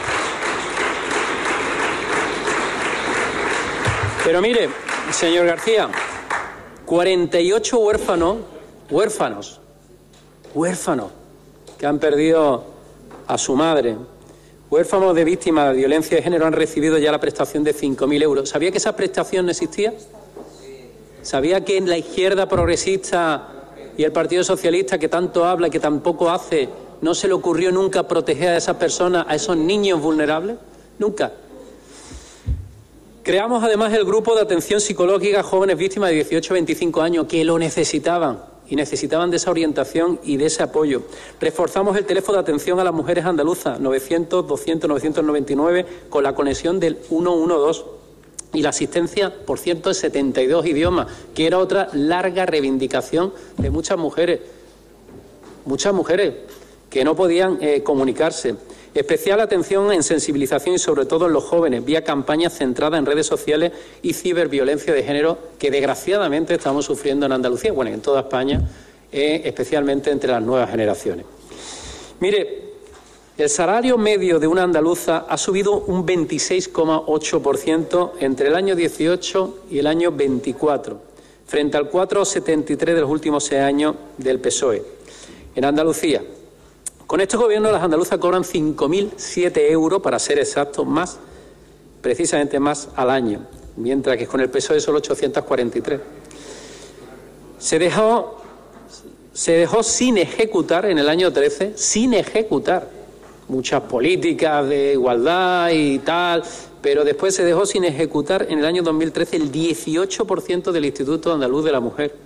Pero mire, señor García, cuarenta y ocho huérfanos, huérfanos, huérfanos, que han perdido a su madre, huérfanos de víctimas de violencia de género, han recibido ya la prestación de cinco mil euros. ¿Sabía que esa prestación no existía? ¿Sabía que en la izquierda progresista y el Partido Socialista, que tanto habla y que tampoco hace, no se le ocurrió nunca proteger a esas personas, a esos niños vulnerables? Nunca. Creamos además el grupo de atención psicológica a jóvenes víctimas de dieciocho a veinticinco años que lo necesitaban y necesitaban de esa orientación y de ese apoyo. Reforzamos el teléfono de atención a las mujeres andaluzas, novecientos, doscientos, novecientos noventa y nueve, con la conexión del ciento doce y la asistencia por ciento setenta y dos idiomas, que era otra larga reivindicación de muchas mujeres, muchas mujeres que no podían eh, comunicarse. Especial atención en sensibilización y sobre todo en los jóvenes, vía campañas centradas en redes sociales y ciberviolencia de género que desgraciadamente estamos sufriendo en Andalucía, bueno, en toda España, eh, especialmente entre las nuevas generaciones. Mire, el salario medio de una andaluza ha subido un veintiséis coma ocho por ciento entre el año dieciocho y el año veinticuatro, frente al cuatro coma setenta y tres de los últimos seis años del P S O E. En Andalucía, con este Gobierno, las andaluzas cobran cinco mil siete euros, para ser exactos, más, precisamente más al año, mientras que con el P S O E solo ochocientos cuarenta y tres. Se dejó, se dejó sin ejecutar en el año trece, sin ejecutar, muchas políticas de igualdad y tal, pero después se dejó sin ejecutar en el año dos mil trece el dieciocho por ciento del Instituto Andaluz de la Mujer.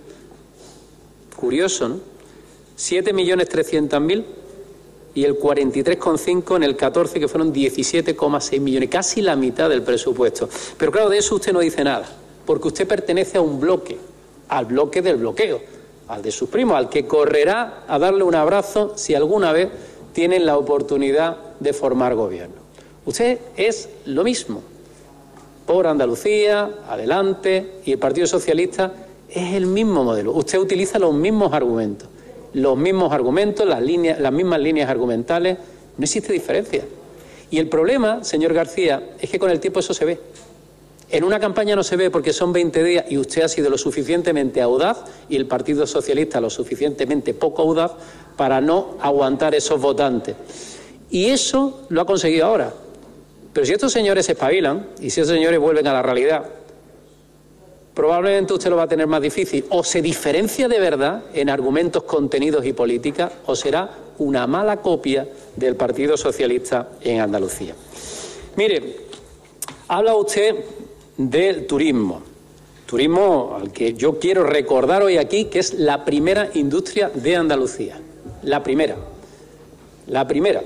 Curioso, ¿no? siete millones trescientos mil y el cuarenta y tres coma cinco en el catorce, que fueron diecisiete coma seis millones, casi la mitad del presupuesto. Pero claro, de eso usted no dice nada, porque usted pertenece a un bloque, al bloque del bloqueo, al de sus primos, al que correrá a darle un abrazo si alguna vez tienen la oportunidad de formar gobierno. Usted es lo mismo. Por Andalucía, Adelante y el Partido Socialista es el mismo modelo. Usted utiliza los mismos argumentos. Los mismos argumentos, las líneas, las mismas líneas argumentales, no existe diferencia. Y el problema, señor García, es que con el tiempo eso se ve. En una campaña no se ve porque son veinte días y usted ha sido lo suficientemente audaz y el Partido Socialista lo suficientemente poco audaz para no aguantar esos votantes. Y eso lo ha conseguido ahora. Pero si estos señores se espabilan y si esos señores vuelven a la realidad, probablemente usted lo va a tener más difícil. O se diferencia de verdad en argumentos, contenidos y política, o será una mala copia del Partido Socialista en Andalucía. Mire, habla usted del turismo. turismo al que yo quiero recordar hoy aquí que es la primera industria de Andalucía. La primera. La primera.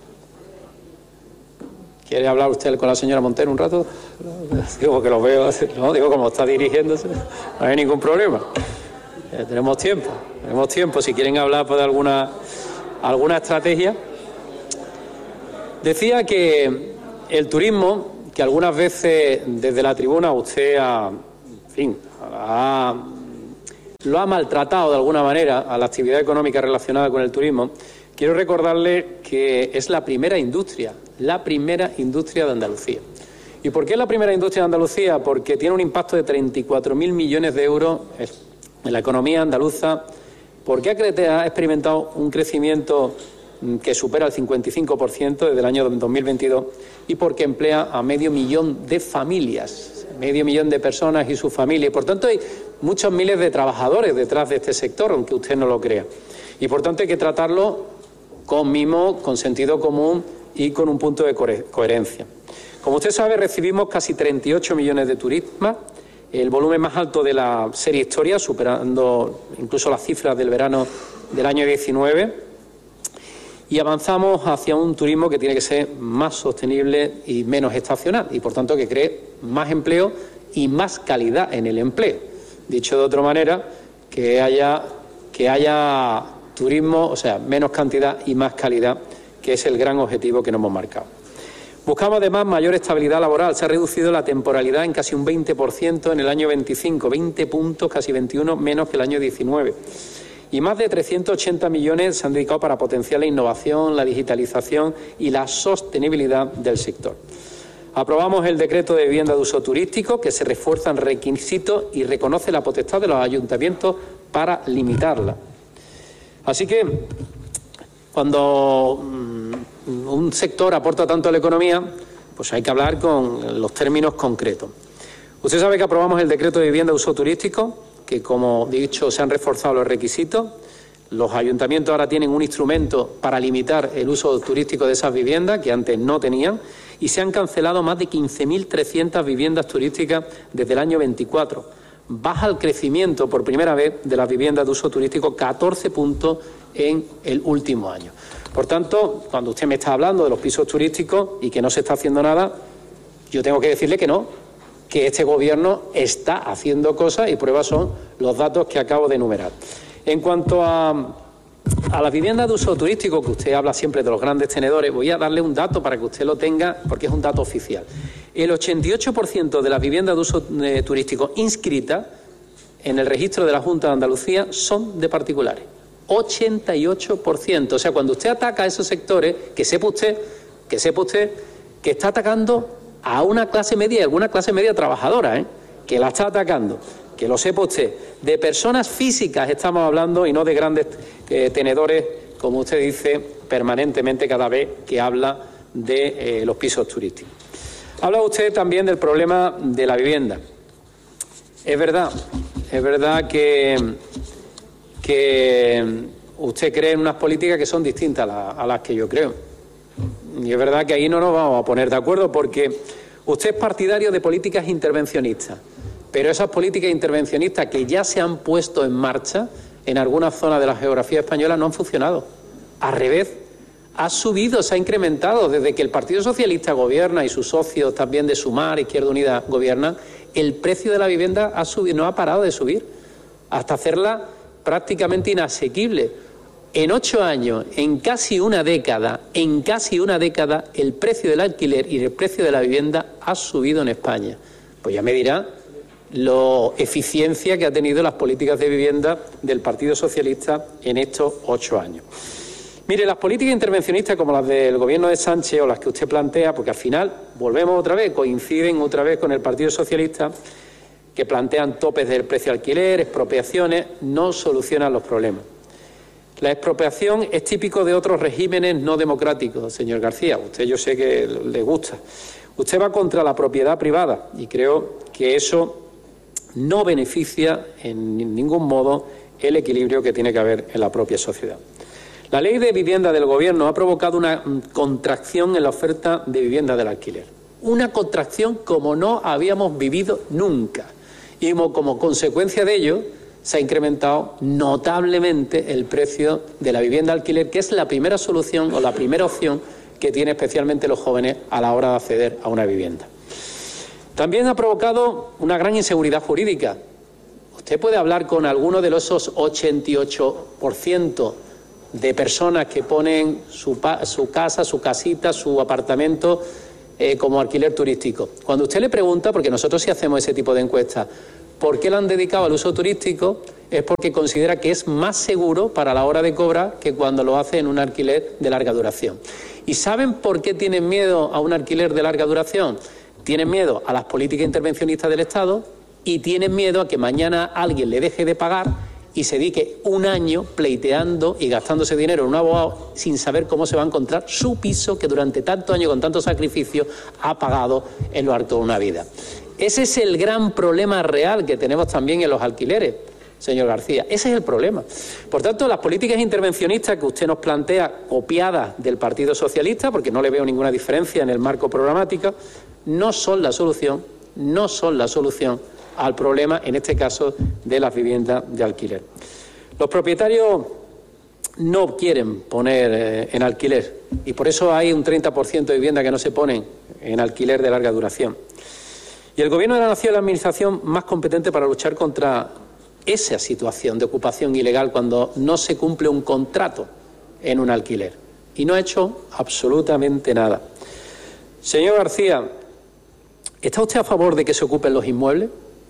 ¿Quiere hablar usted con la señora Montero un rato? Digo que lo veo, no, digo como está dirigiéndose, no hay ningún problema. Eh, tenemos tiempo, tenemos tiempo. Si quieren hablar pues, de alguna, alguna estrategia. Decía que el turismo, que algunas veces desde la tribuna usted ha, en fin, ha, lo ha maltratado de alguna manera a la actividad económica relacionada con el turismo. Quiero recordarle que es la primera industria, la primera industria de Andalucía. ¿Y por qué es la primera industria de Andalucía? Porque tiene un impacto de treinta y cuatro mil millones de euros en la economía andaluza, porque ha experimentado un crecimiento que supera el cincuenta y cinco por ciento desde el año dos mil veintidós y porque emplea a medio millón de familias, medio millón de personas y sus familias. Y por tanto hay muchos miles de trabajadores detrás de este sector, aunque usted no lo crea. Y por tanto hay que tratarlo con mimo, con sentido común y con un punto de coherencia. Como usted sabe, recibimos casi treinta y ocho millones de turistas, el volumen más alto de la serie Historia, superando incluso las cifras del verano del año diecinueve, y avanzamos hacia un turismo que tiene que ser más sostenible y menos estacional, y por tanto que cree más empleo y más calidad en el empleo. Dicho de otra manera, que haya, que haya turismo, o sea, menos cantidad y más calidad, que es el gran objetivo que nos hemos marcado. Buscamos además mayor estabilidad laboral. Se ha reducido la temporalidad en casi un veinte por ciento en el año veinticinco, veinte puntos, casi veintiuno menos que el año diecinueve. Y más de trescientos ochenta millones se han dedicado para potenciar la innovación, la digitalización y la sostenibilidad del sector. Aprobamos el decreto de vivienda de uso turístico, que se refuerzan requisitos y reconoce la potestad de los ayuntamientos para limitarla. Así que, cuando mmm, un sector aporta tanto a la economía, pues hay que hablar con los términos concretos. Usted sabe que aprobamos el decreto de vivienda de uso turístico, que, como he dicho, se han reforzado los requisitos. Los ayuntamientos ahora tienen un instrumento para limitar el uso turístico de esas viviendas, que antes no tenían, y se han cancelado más de quince mil trescientas viviendas turísticas desde el año veinticuatro. Baja el crecimiento por primera vez de las viviendas de uso turístico, catorce puntos en el último año. Por tanto, cuando usted me está hablando de los pisos turísticos y que no se está haciendo nada, yo tengo que decirle que no, que este Gobierno está haciendo cosas y pruebas son los datos que acabo de enumerar. En cuanto a, a las viviendas de uso turístico, que usted habla siempre de los grandes tenedores, voy a darle un dato para que usted lo tenga, porque es un dato oficial. El ochenta y ocho por ciento de las viviendas de uso eh, turístico inscritas en el registro de la Junta de Andalucía son de particulares. ochenta y ocho por ciento. O sea, cuando usted ataca a esos sectores, que sepa usted, que sepa usted que está atacando a una clase media y alguna clase media trabajadora, ¿eh? que la está atacando, que lo sepa usted. De personas físicas estamos hablando y no de grandes eh, tenedores, como usted dice permanentemente cada vez que habla de eh, los pisos turísticos. Habla usted también del problema de la vivienda. Es verdad, es verdad que, que usted cree en unas políticas que son distintas a, la, a las que yo creo. Y es verdad que ahí no nos vamos a poner de acuerdo porque usted es partidario de políticas intervencionistas, pero esas políticas intervencionistas que ya se han puesto en marcha en algunas zonas de la geografía española no han funcionado. Al revés, ha subido, se ha incrementado desde que el Partido Socialista gobierna y sus socios también de Sumar, Izquierda Unida gobiernan, el precio de la vivienda ha subido, no ha parado de subir, hasta hacerla prácticamente inasequible. En ocho años, en casi una década, en casi una década, el precio del alquiler y el precio de la vivienda ha subido en España. Pues ya me dirá la eficiencia que ha tenido las políticas de vivienda del Partido Socialista en estos ocho años. Mire, las políticas intervencionistas como las del Gobierno de Sánchez o las que usted plantea, porque al final volvemos otra vez, coinciden otra vez con el Partido Socialista, que plantean topes del precio de alquiler, expropiaciones, no solucionan los problemas. La expropiación es típico de otros regímenes no democráticos, señor García. Usted yo sé que le gusta. Usted va contra la propiedad privada y creo que eso no beneficia en ningún modo el equilibrio que tiene que haber en la propia sociedad. La ley de vivienda del Gobierno ha provocado una contracción en la oferta de vivienda del alquiler. Una contracción como no habíamos vivido nunca. Y como, como consecuencia de ello, se ha incrementado notablemente el precio de la vivienda alquiler, que es la primera solución o la primera opción que tienen especialmente los jóvenes a la hora de acceder a una vivienda. También ha provocado una gran inseguridad jurídica. Usted puede hablar con alguno de esos ochenta y ocho por ciento de personas que ponen su, su casa, su casita, su apartamento eh, como alquiler turístico. Cuando usted le pregunta, porque nosotros sí hacemos ese tipo de encuestas, ¿por qué lo han dedicado al uso turístico? Es porque considera que es más seguro para la hora de cobrar que cuando lo hace en un alquiler de larga duración. ¿Y saben por qué tienen miedo a un alquiler de larga duración? Tienen miedo a las políticas intervencionistas del Estado y tienen miedo a que mañana alguien le deje de pagar y se dedique un año pleiteando y gastándose dinero en un abogado sin saber cómo se va a encontrar su piso que durante tantos años, con tanto sacrificio, ha pagado en lo alto de una vida. Ese es el gran problema real que tenemos también en los alquileres, señor García. Ese es el problema. Por tanto, las políticas intervencionistas que usted nos plantea, copiadas del Partido Socialista, porque no le veo ninguna diferencia en el marco programático, no son la solución, no son la solución al problema, en este caso, de las viviendas de alquiler. Los propietarios no quieren poner eh, en alquiler y por eso hay un treinta por ciento de viviendas que no se ponen en alquiler de larga duración. Y el Gobierno de la Nación es la administración más competente para luchar contra esa situación de ocupación ilegal cuando no se cumple un contrato en un alquiler. Y no ha hecho absolutamente nada. Señor García, ¿está usted a favor de que se ocupen los inmuebles?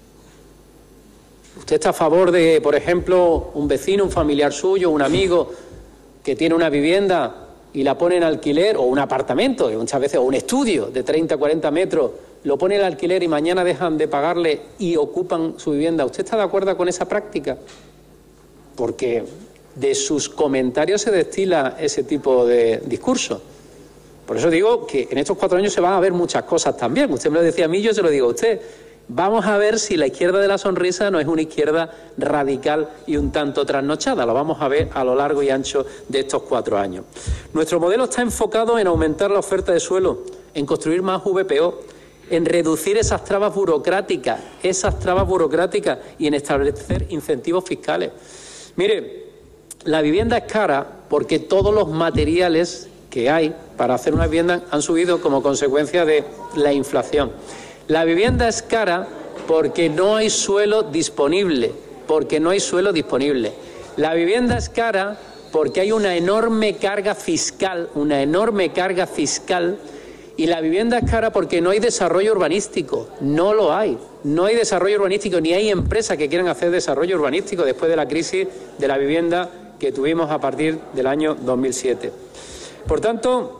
¿Usted está a favor de, por ejemplo, un vecino, un familiar suyo, un amigo que tiene una vivienda y la pone en alquiler, o un apartamento, muchas veces, o un estudio de treinta, cuarenta metros, lo pone en alquiler y mañana dejan de pagarle y ocupan su vivienda? ¿Usted está de acuerdo con esa práctica? Porque de sus comentarios se destila ese tipo de discurso. Por eso digo que en estos cuatro años se van a ver muchas cosas también. Usted me lo decía a mí, yo se lo digo a usted. Vamos a ver si la izquierda de la sonrisa no es una izquierda radical y un tanto trasnochada. Lo vamos a ver a lo largo y ancho de estos cuatro años. Nuestro modelo está enfocado en aumentar la oferta de suelo, en construir más V P O, en reducir esas trabas burocráticas, esas trabas burocráticas y en establecer incentivos fiscales. Mire, la vivienda es cara porque todos los materiales que hay para hacer una vivienda han subido como consecuencia de la inflación. La vivienda es cara porque no hay suelo disponible, porque no hay suelo disponible. La vivienda es cara porque hay una enorme carga fiscal, una enorme carga fiscal, y la vivienda es cara porque no hay desarrollo urbanístico, no lo hay. No hay desarrollo urbanístico, ni hay empresas que quieran hacer desarrollo urbanístico después de la crisis de la vivienda que tuvimos a partir del año dos mil siete. Por tanto,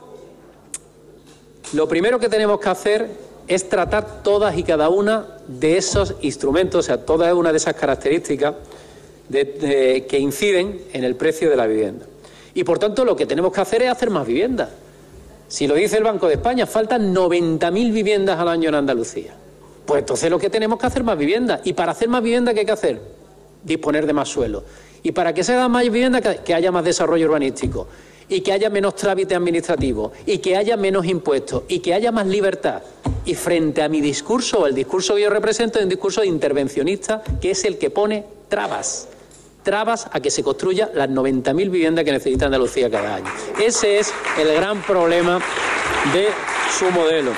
lo primero que tenemos que hacer es tratar todas y cada una de esos instrumentos, o sea, toda una de esas características de, de, que inciden en el precio de la vivienda. Y, por tanto, lo que tenemos que hacer es hacer más viviendas. Si lo dice el Banco de España, faltan noventa mil viviendas al año en Andalucía. Pues entonces lo que tenemos que hacer es más viviendas. Y para hacer más vivienda, ¿qué hay que hacer? Disponer de más suelo. Y para que se haga más vivienda, que haya más desarrollo urbanístico. Y que haya menos trámite administrativo, y que haya menos impuestos, y que haya más libertad. Y frente a mi discurso, el discurso que yo represento es un discurso intervencionista, que es el que pone trabas, trabas a que se construya las noventa mil viviendas que necesita Andalucía cada año. Ese es el gran problema de su modelo.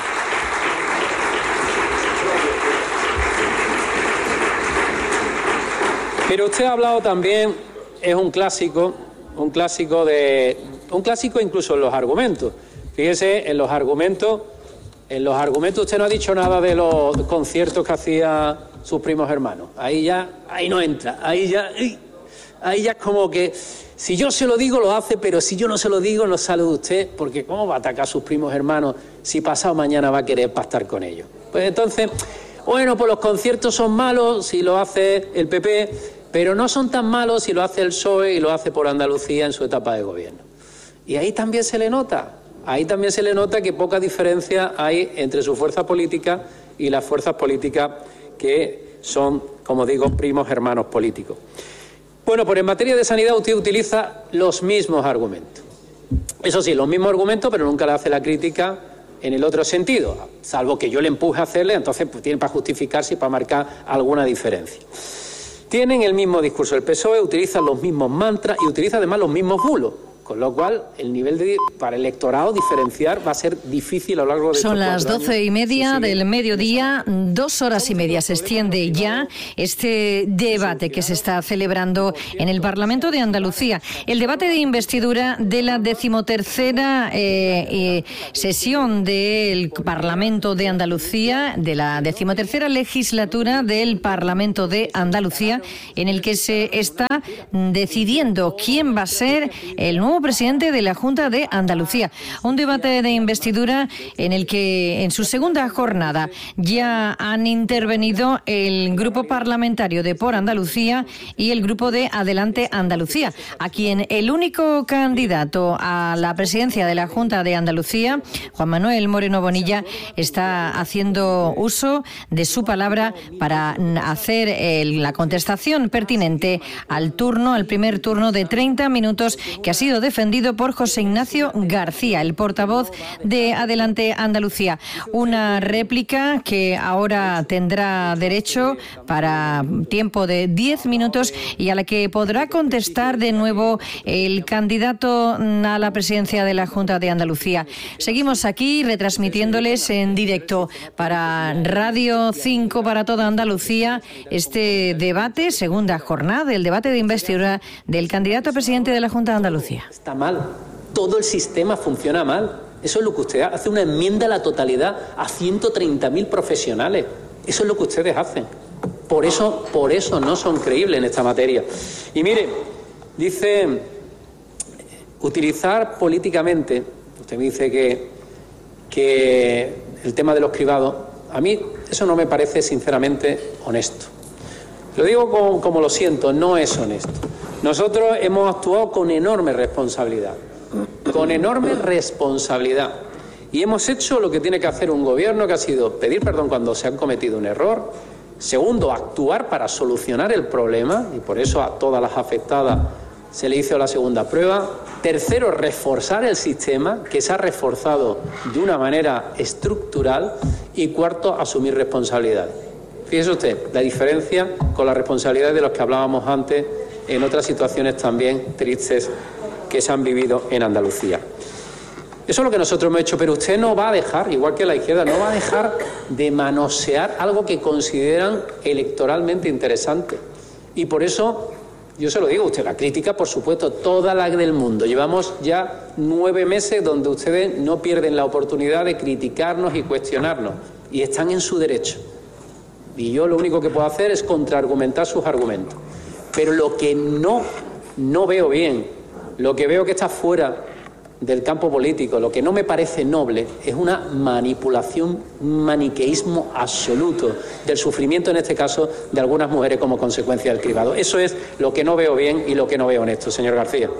Pero usted ha hablado también, es un clásico, un clásico de... Un clásico incluso en los argumentos. Fíjese, en los argumentos, en los argumentos usted no ha dicho nada de los conciertos que hacía sus primos hermanos. Ahí ya, ahí no entra. Ahí ya, ahí ya es como que si yo se lo digo lo hace, pero si yo no se lo digo no sale de usted, porque ¿cómo va a atacar a sus primos hermanos si pasado mañana va a querer pactar con ellos? Pues entonces, bueno, pues los conciertos son malos si lo hace el P P, pero no son tan malos si lo hace el P S O E y lo hace por Andalucía en su etapa de gobierno. Y ahí también se le nota, ahí también se le nota que poca diferencia hay entre su fuerza política y las fuerzas políticas que son, como digo, primos hermanos políticos. Bueno, pues en materia de sanidad usted utiliza los mismos argumentos. Eso sí, los mismos argumentos, pero nunca le hace la crítica en el otro sentido, salvo que yo le empuje a hacerle, entonces pues, tiene para justificarse y para marcar alguna diferencia. Tienen el mismo discurso. El P S O E utiliza los mismos mantras y utiliza además los mismos bulos. Con lo cual, el nivel de para el electorado diferenciar va a ser difícil a lo largo de Son estos las doce y media sí, sí. del mediodía, dos horas y media se extiende ya este debate que se está celebrando en el Parlamento de Andalucía. El debate de investidura de la decimotercera eh, eh, sesión del Parlamento de Andalucía, de la decimotercera legislatura del Parlamento de Andalucía, en el que se está decidiendo quién va a ser el nuevo presidente de la Junta de Andalucía. Un debate de investidura en el que en su segunda jornada ya han intervenido el grupo parlamentario de Por Andalucía y el grupo de Adelante Andalucía, a quien el único candidato a la presidencia de la Junta de Andalucía, Juan Manuel Moreno Bonilla, está haciendo uso de su palabra para hacer el, la contestación pertinente al turno, al primer turno de treinta minutos que ha sido defendido por José Ignacio García, el portavoz de Adelante Andalucía. Una réplica que ahora tendrá derecho para tiempo de diez minutos y a la que podrá contestar de nuevo el candidato a la presidencia de la Junta de Andalucía. Seguimos aquí retransmitiéndoles en directo para Radio cinco para toda Andalucía este debate, segunda jornada del debate de investidura del candidato a presidente de la Junta de Andalucía. Está mal. Todo el sistema funciona mal. Eso es lo que usted hace. Hace una enmienda a la totalidad a ciento treinta mil profesionales. Eso es lo que ustedes hacen. Por eso, por eso no son creíbles en esta materia. Y mire, dice, utilizar políticamente, usted me dice que, que el tema de los cribados, a mí eso no me parece sinceramente honesto. Lo digo como, como lo siento, no es honesto. Nosotros hemos actuado con enorme responsabilidad, con enorme responsabilidad. Y hemos hecho lo que tiene que hacer un gobierno, que ha sido pedir perdón cuando se ha cometido un error. Segundo, actuar para solucionar el problema, y por eso a todas las afectadas se le hizo la segunda prueba. Tercero, reforzar el sistema, que se ha reforzado de una manera estructural. Y cuarto, asumir responsabilidades. Fíjese usted, la diferencia con la responsabilidad de los que hablábamos antes en otras situaciones también tristes que se han vivido en Andalucía. Eso es lo que nosotros hemos hecho, pero usted no va a dejar, igual que la izquierda, no va a dejar de manosear algo que consideran electoralmente interesante. Y por eso, yo se lo digo a usted, la crítica, por supuesto, toda la del mundo. Llevamos ya nueve meses donde ustedes no pierden la oportunidad de criticarnos y cuestionarnos, y están en su derecho. Y yo lo único que puedo hacer es contraargumentar sus argumentos. Pero lo que no, no veo bien, lo que veo que está fuera del campo político, lo que no me parece noble, es una manipulación, un maniqueísmo absoluto del sufrimiento, en este caso, de algunas mujeres como consecuencia del cribado. Eso es lo que no veo bien y lo que no veo honesto, señor García.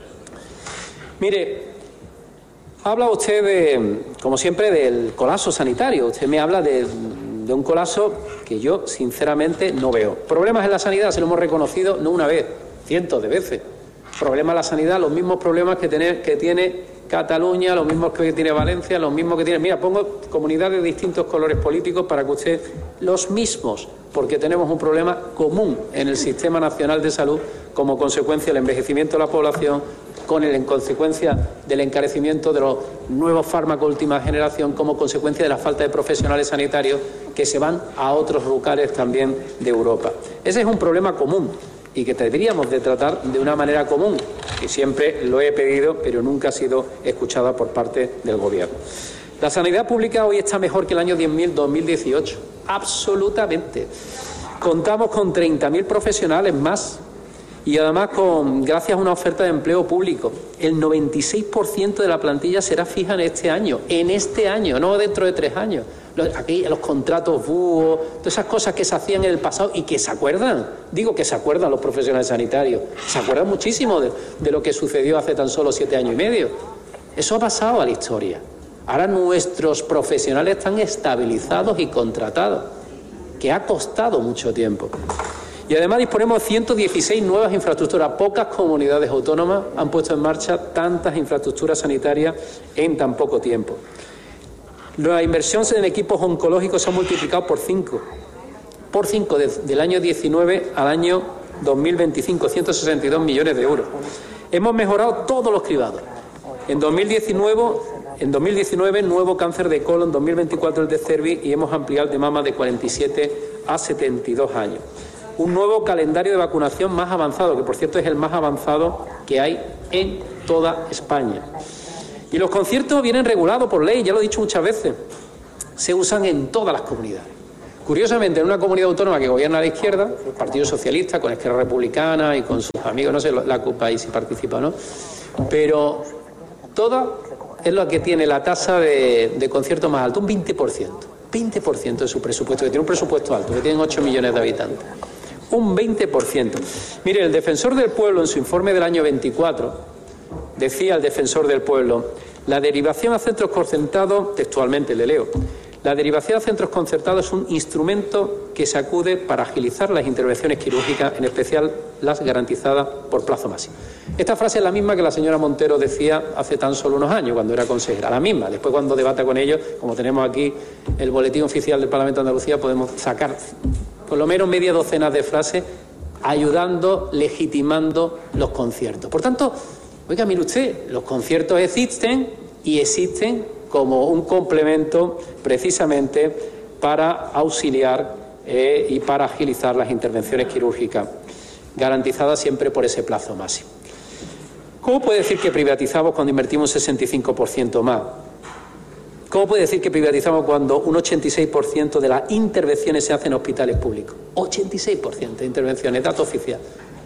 Mire, habla usted, de, como siempre, del colapso sanitario. Usted me habla de... de un colapso que yo, sinceramente, no veo. Problemas en la sanidad se lo hemos reconocido no una vez, cientos de veces. Problemas en la sanidad, los mismos problemas que, tener, que tiene Cataluña, los mismos que tiene Valencia, los mismos que tiene... Mira, pongo comunidades de distintos colores políticos para que usted... Los mismos, porque tenemos un problema común en el Sistema Nacional de Salud como consecuencia del envejecimiento de la población, con el, en consecuencia del encarecimiento de los nuevos fármacos de última generación, como consecuencia de la falta de profesionales sanitarios que se van a otros lugares también de Europa. Ese es un problema común y que deberíamos de tratar de una manera común, que siempre lo he pedido, pero nunca ha sido escuchada por parte del Gobierno. La sanidad pública hoy está mejor que el año dos mil dieciocho, absolutamente. Contamos con treinta mil profesionales más y además con gracias a una oferta de empleo público. El noventa y seis por ciento de la plantilla será fija en este año, en este año, no dentro de tres años. Los, aquí los contratos búhos, todas esas cosas que se hacían en el pasado y que se acuerdan, digo que se acuerdan los profesionales sanitarios, se acuerdan muchísimo de, de lo que sucedió hace tan solo siete años y medio. Eso ha pasado a la historia. Ahora nuestros profesionales están estabilizados y contratados, que ha costado mucho tiempo. Y además disponemos de ciento dieciséis nuevas infraestructuras. Pocas comunidades autónomas han puesto en marcha tantas infraestructuras sanitarias en tan poco tiempo. La inversión en equipos oncológicos se ha multiplicado por cinco. Por cinco, desde el año diecinueve al año dos mil veinticinco, ciento sesenta y dos millones de euros. Hemos mejorado todos los cribados. En dos mil diecinueve, en dos mil diecinueve nuevo cáncer de colon, dos mil veinticuatro el de cervix y hemos ampliado el de mama de cuarenta y siete a setenta y dos años. Un nuevo calendario de vacunación más avanzado, que por cierto es el más avanzado que hay en toda España. Y los conciertos vienen regulados por ley, ya lo he dicho muchas veces, se usan en todas las comunidades. Curiosamente, en una comunidad autónoma que gobierna a la izquierda, el Partido Socialista, con Esquerra Republicana y con sus amigos, no sé la CUP ahí si participa o no, pero toda es la que tiene la tasa de, de concierto más alta, un veinte por ciento. veinte por ciento de su presupuesto, que tiene un presupuesto alto, que tienen ocho millones de habitantes. Un veinte por ciento. Mire, el Defensor del Pueblo, en su informe del año veinticuatro, decía el Defensor del Pueblo, la derivación a centros concertados, textualmente le leo, la derivación a centros concertados es un instrumento que se acude para agilizar las intervenciones quirúrgicas, en especial las garantizadas por plazo máximo. Esta frase es la misma que la señora Montero decía hace tan solo unos años, cuando era consejera, la misma. Después, cuando debata con ellos, como tenemos aquí el boletín oficial del Parlamento de Andalucía, podemos sacar por lo menos media docena de frases ayudando, legitimando los conciertos. Por tanto, oiga, mire usted, los conciertos existen y existen como un complemento precisamente para auxiliar eh, y para agilizar las intervenciones quirúrgicas, garantizadas siempre por ese plazo máximo. ¿Cómo puede decir que privatizamos cuando invertimos un sesenta y cinco por ciento más? ¿Cómo puede decir que privatizamos cuando un ochenta y seis por ciento de las intervenciones se hacen en hospitales públicos? ochenta y seis por ciento de intervenciones, dato oficial.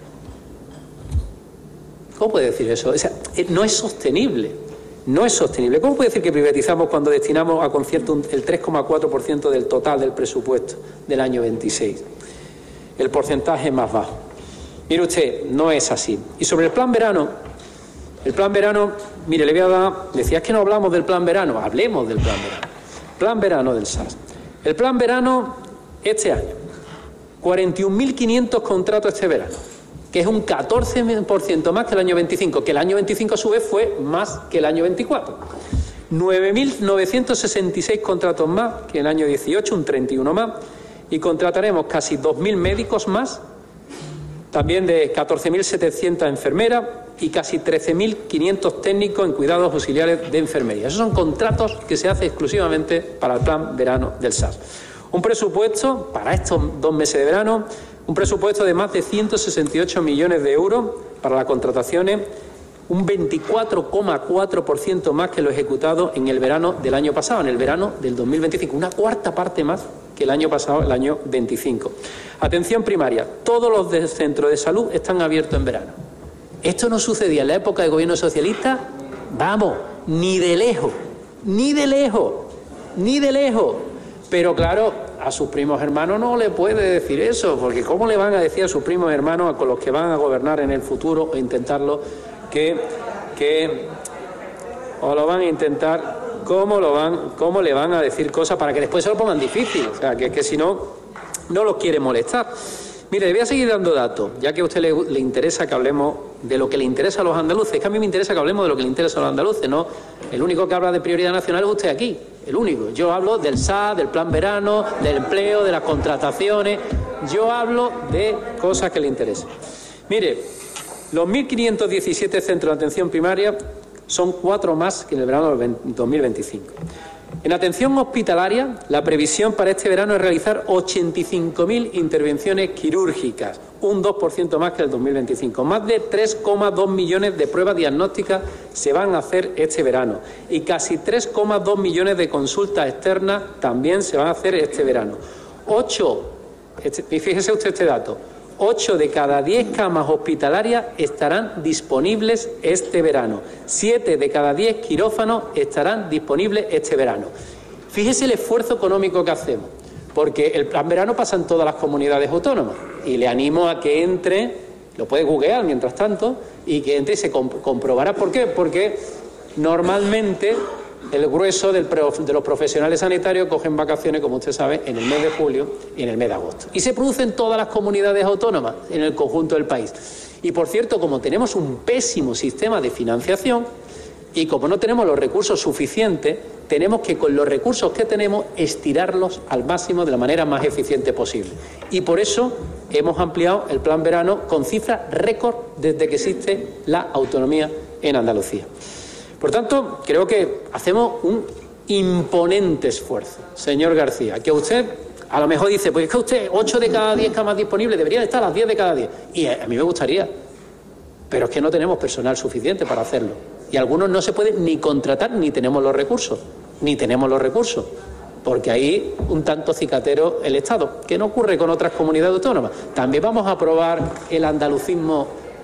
¿Cómo puede decir eso? O sea, no es sostenible. No es sostenible. ¿Cómo puede decir que privatizamos cuando destinamos a conciertos el tres coma cuatro por ciento del total del presupuesto del año veintiséis? El porcentaje más bajo. Mire usted, no es así. Y sobre el plan verano, el plan verano, mire, le voy a dar, decía, es que no hablamos del plan verano, hablemos del plan verano. Plan verano del S A S. El plan verano, este año, cuarenta y un mil quinientos contratos este verano, que es un catorce por ciento más que el año veinticinco, que el año veinticinco a su vez fue más que el año veinticuatro. nueve mil novecientos sesenta y seis contratos más que el año dieciocho, un treinta y uno más, y contrataremos casi dos mil médicos más, también de catorce mil setecientas enfermeras y casi trece mil quinientos técnicos en cuidados auxiliares de enfermería. Esos son contratos que se hacen exclusivamente para el plan verano del S A S. Un presupuesto para estos dos meses de verano, un presupuesto de más de ciento sesenta y ocho millones de euros para las contrataciones, un veinticuatro coma cuatro por ciento más que lo ejecutado en el verano del año pasado, en el verano del dos mil veinticinco, una cuarta parte más que el año pasado, el año veinticinco. Atención primaria, todos los de centros de salud están abiertos en verano. ¿Esto no sucedía en la época de gobierno socialista? Vamos, ni de lejos, ni de lejos, ni de lejos. Pero claro, a sus primos hermanos no le puede decir eso, porque ¿cómo le van a decir a sus primos hermanos con los que van a gobernar en el futuro o intentarlo que, que o lo van a intentar, cómo lo van, cómo le van a decir cosas para que después se lo pongan difícil? O sea, que, que si no, no los quiere molestar. Mire, le voy a seguir dando datos, ya que a usted le, le interesa que hablemos de lo que le interesa a los andaluces. Es que a mí me interesa que hablemos de lo que le interesa a los andaluces, ¿no? El único que habla de prioridad nacional es usted aquí, el único. Yo hablo del S A, del plan verano, del empleo, de las contrataciones. Yo hablo de cosas que le interesan. Mire, los mil quinientos diecisiete centros de atención primaria son cuatro más que en el verano del dos mil veinticinco. En atención hospitalaria, la previsión para este verano es realizar ochenta y cinco mil intervenciones quirúrgicas, un dos por ciento más que el dos mil veinticinco. Más de tres coma dos millones de pruebas diagnósticas se van a hacer este verano y casi tres coma dos millones de consultas externas también se van a hacer este verano. Ocho, este, fíjese usted este dato, ocho de cada diez camas hospitalarias estarán disponibles este verano. siete de cada diez quirófanos estarán disponibles este verano. Fíjese el esfuerzo económico que hacemos, porque el plan verano pasa en todas las comunidades autónomas y le animo a que entre, lo puede googlear mientras tanto, y que entre y se comp- comprobará por qué, porque normalmente el grueso del pro, de los profesionales sanitarios cogen vacaciones, como usted sabe, en el mes de julio y en el mes de agosto. Y se produce en todas las comunidades autónomas, en el conjunto del país. Y, por cierto, como tenemos un pésimo sistema de financiación Y como no tenemos los recursos suficientes, tenemos que con los recursos que tenemos estirarlos al máximo de la manera más eficiente posible. Y por eso hemos ampliado el Plan Verano con cifras récord desde que existe la autonomía en Andalucía. Por tanto, creo que hacemos un imponente esfuerzo, señor García, que usted a lo mejor dice, pues es que usted ocho de cada diez camas disponibles deberían estar las diez de cada diez. Y a mí me gustaría, pero es que no tenemos personal suficiente para hacerlo. Y algunos no se pueden ni contratar, ni tenemos los recursos, ni tenemos los recursos, porque ahí un tanto cicatero el Estado, que no ocurre con otras comunidades autónomas. También vamos a aprobar el andalucismo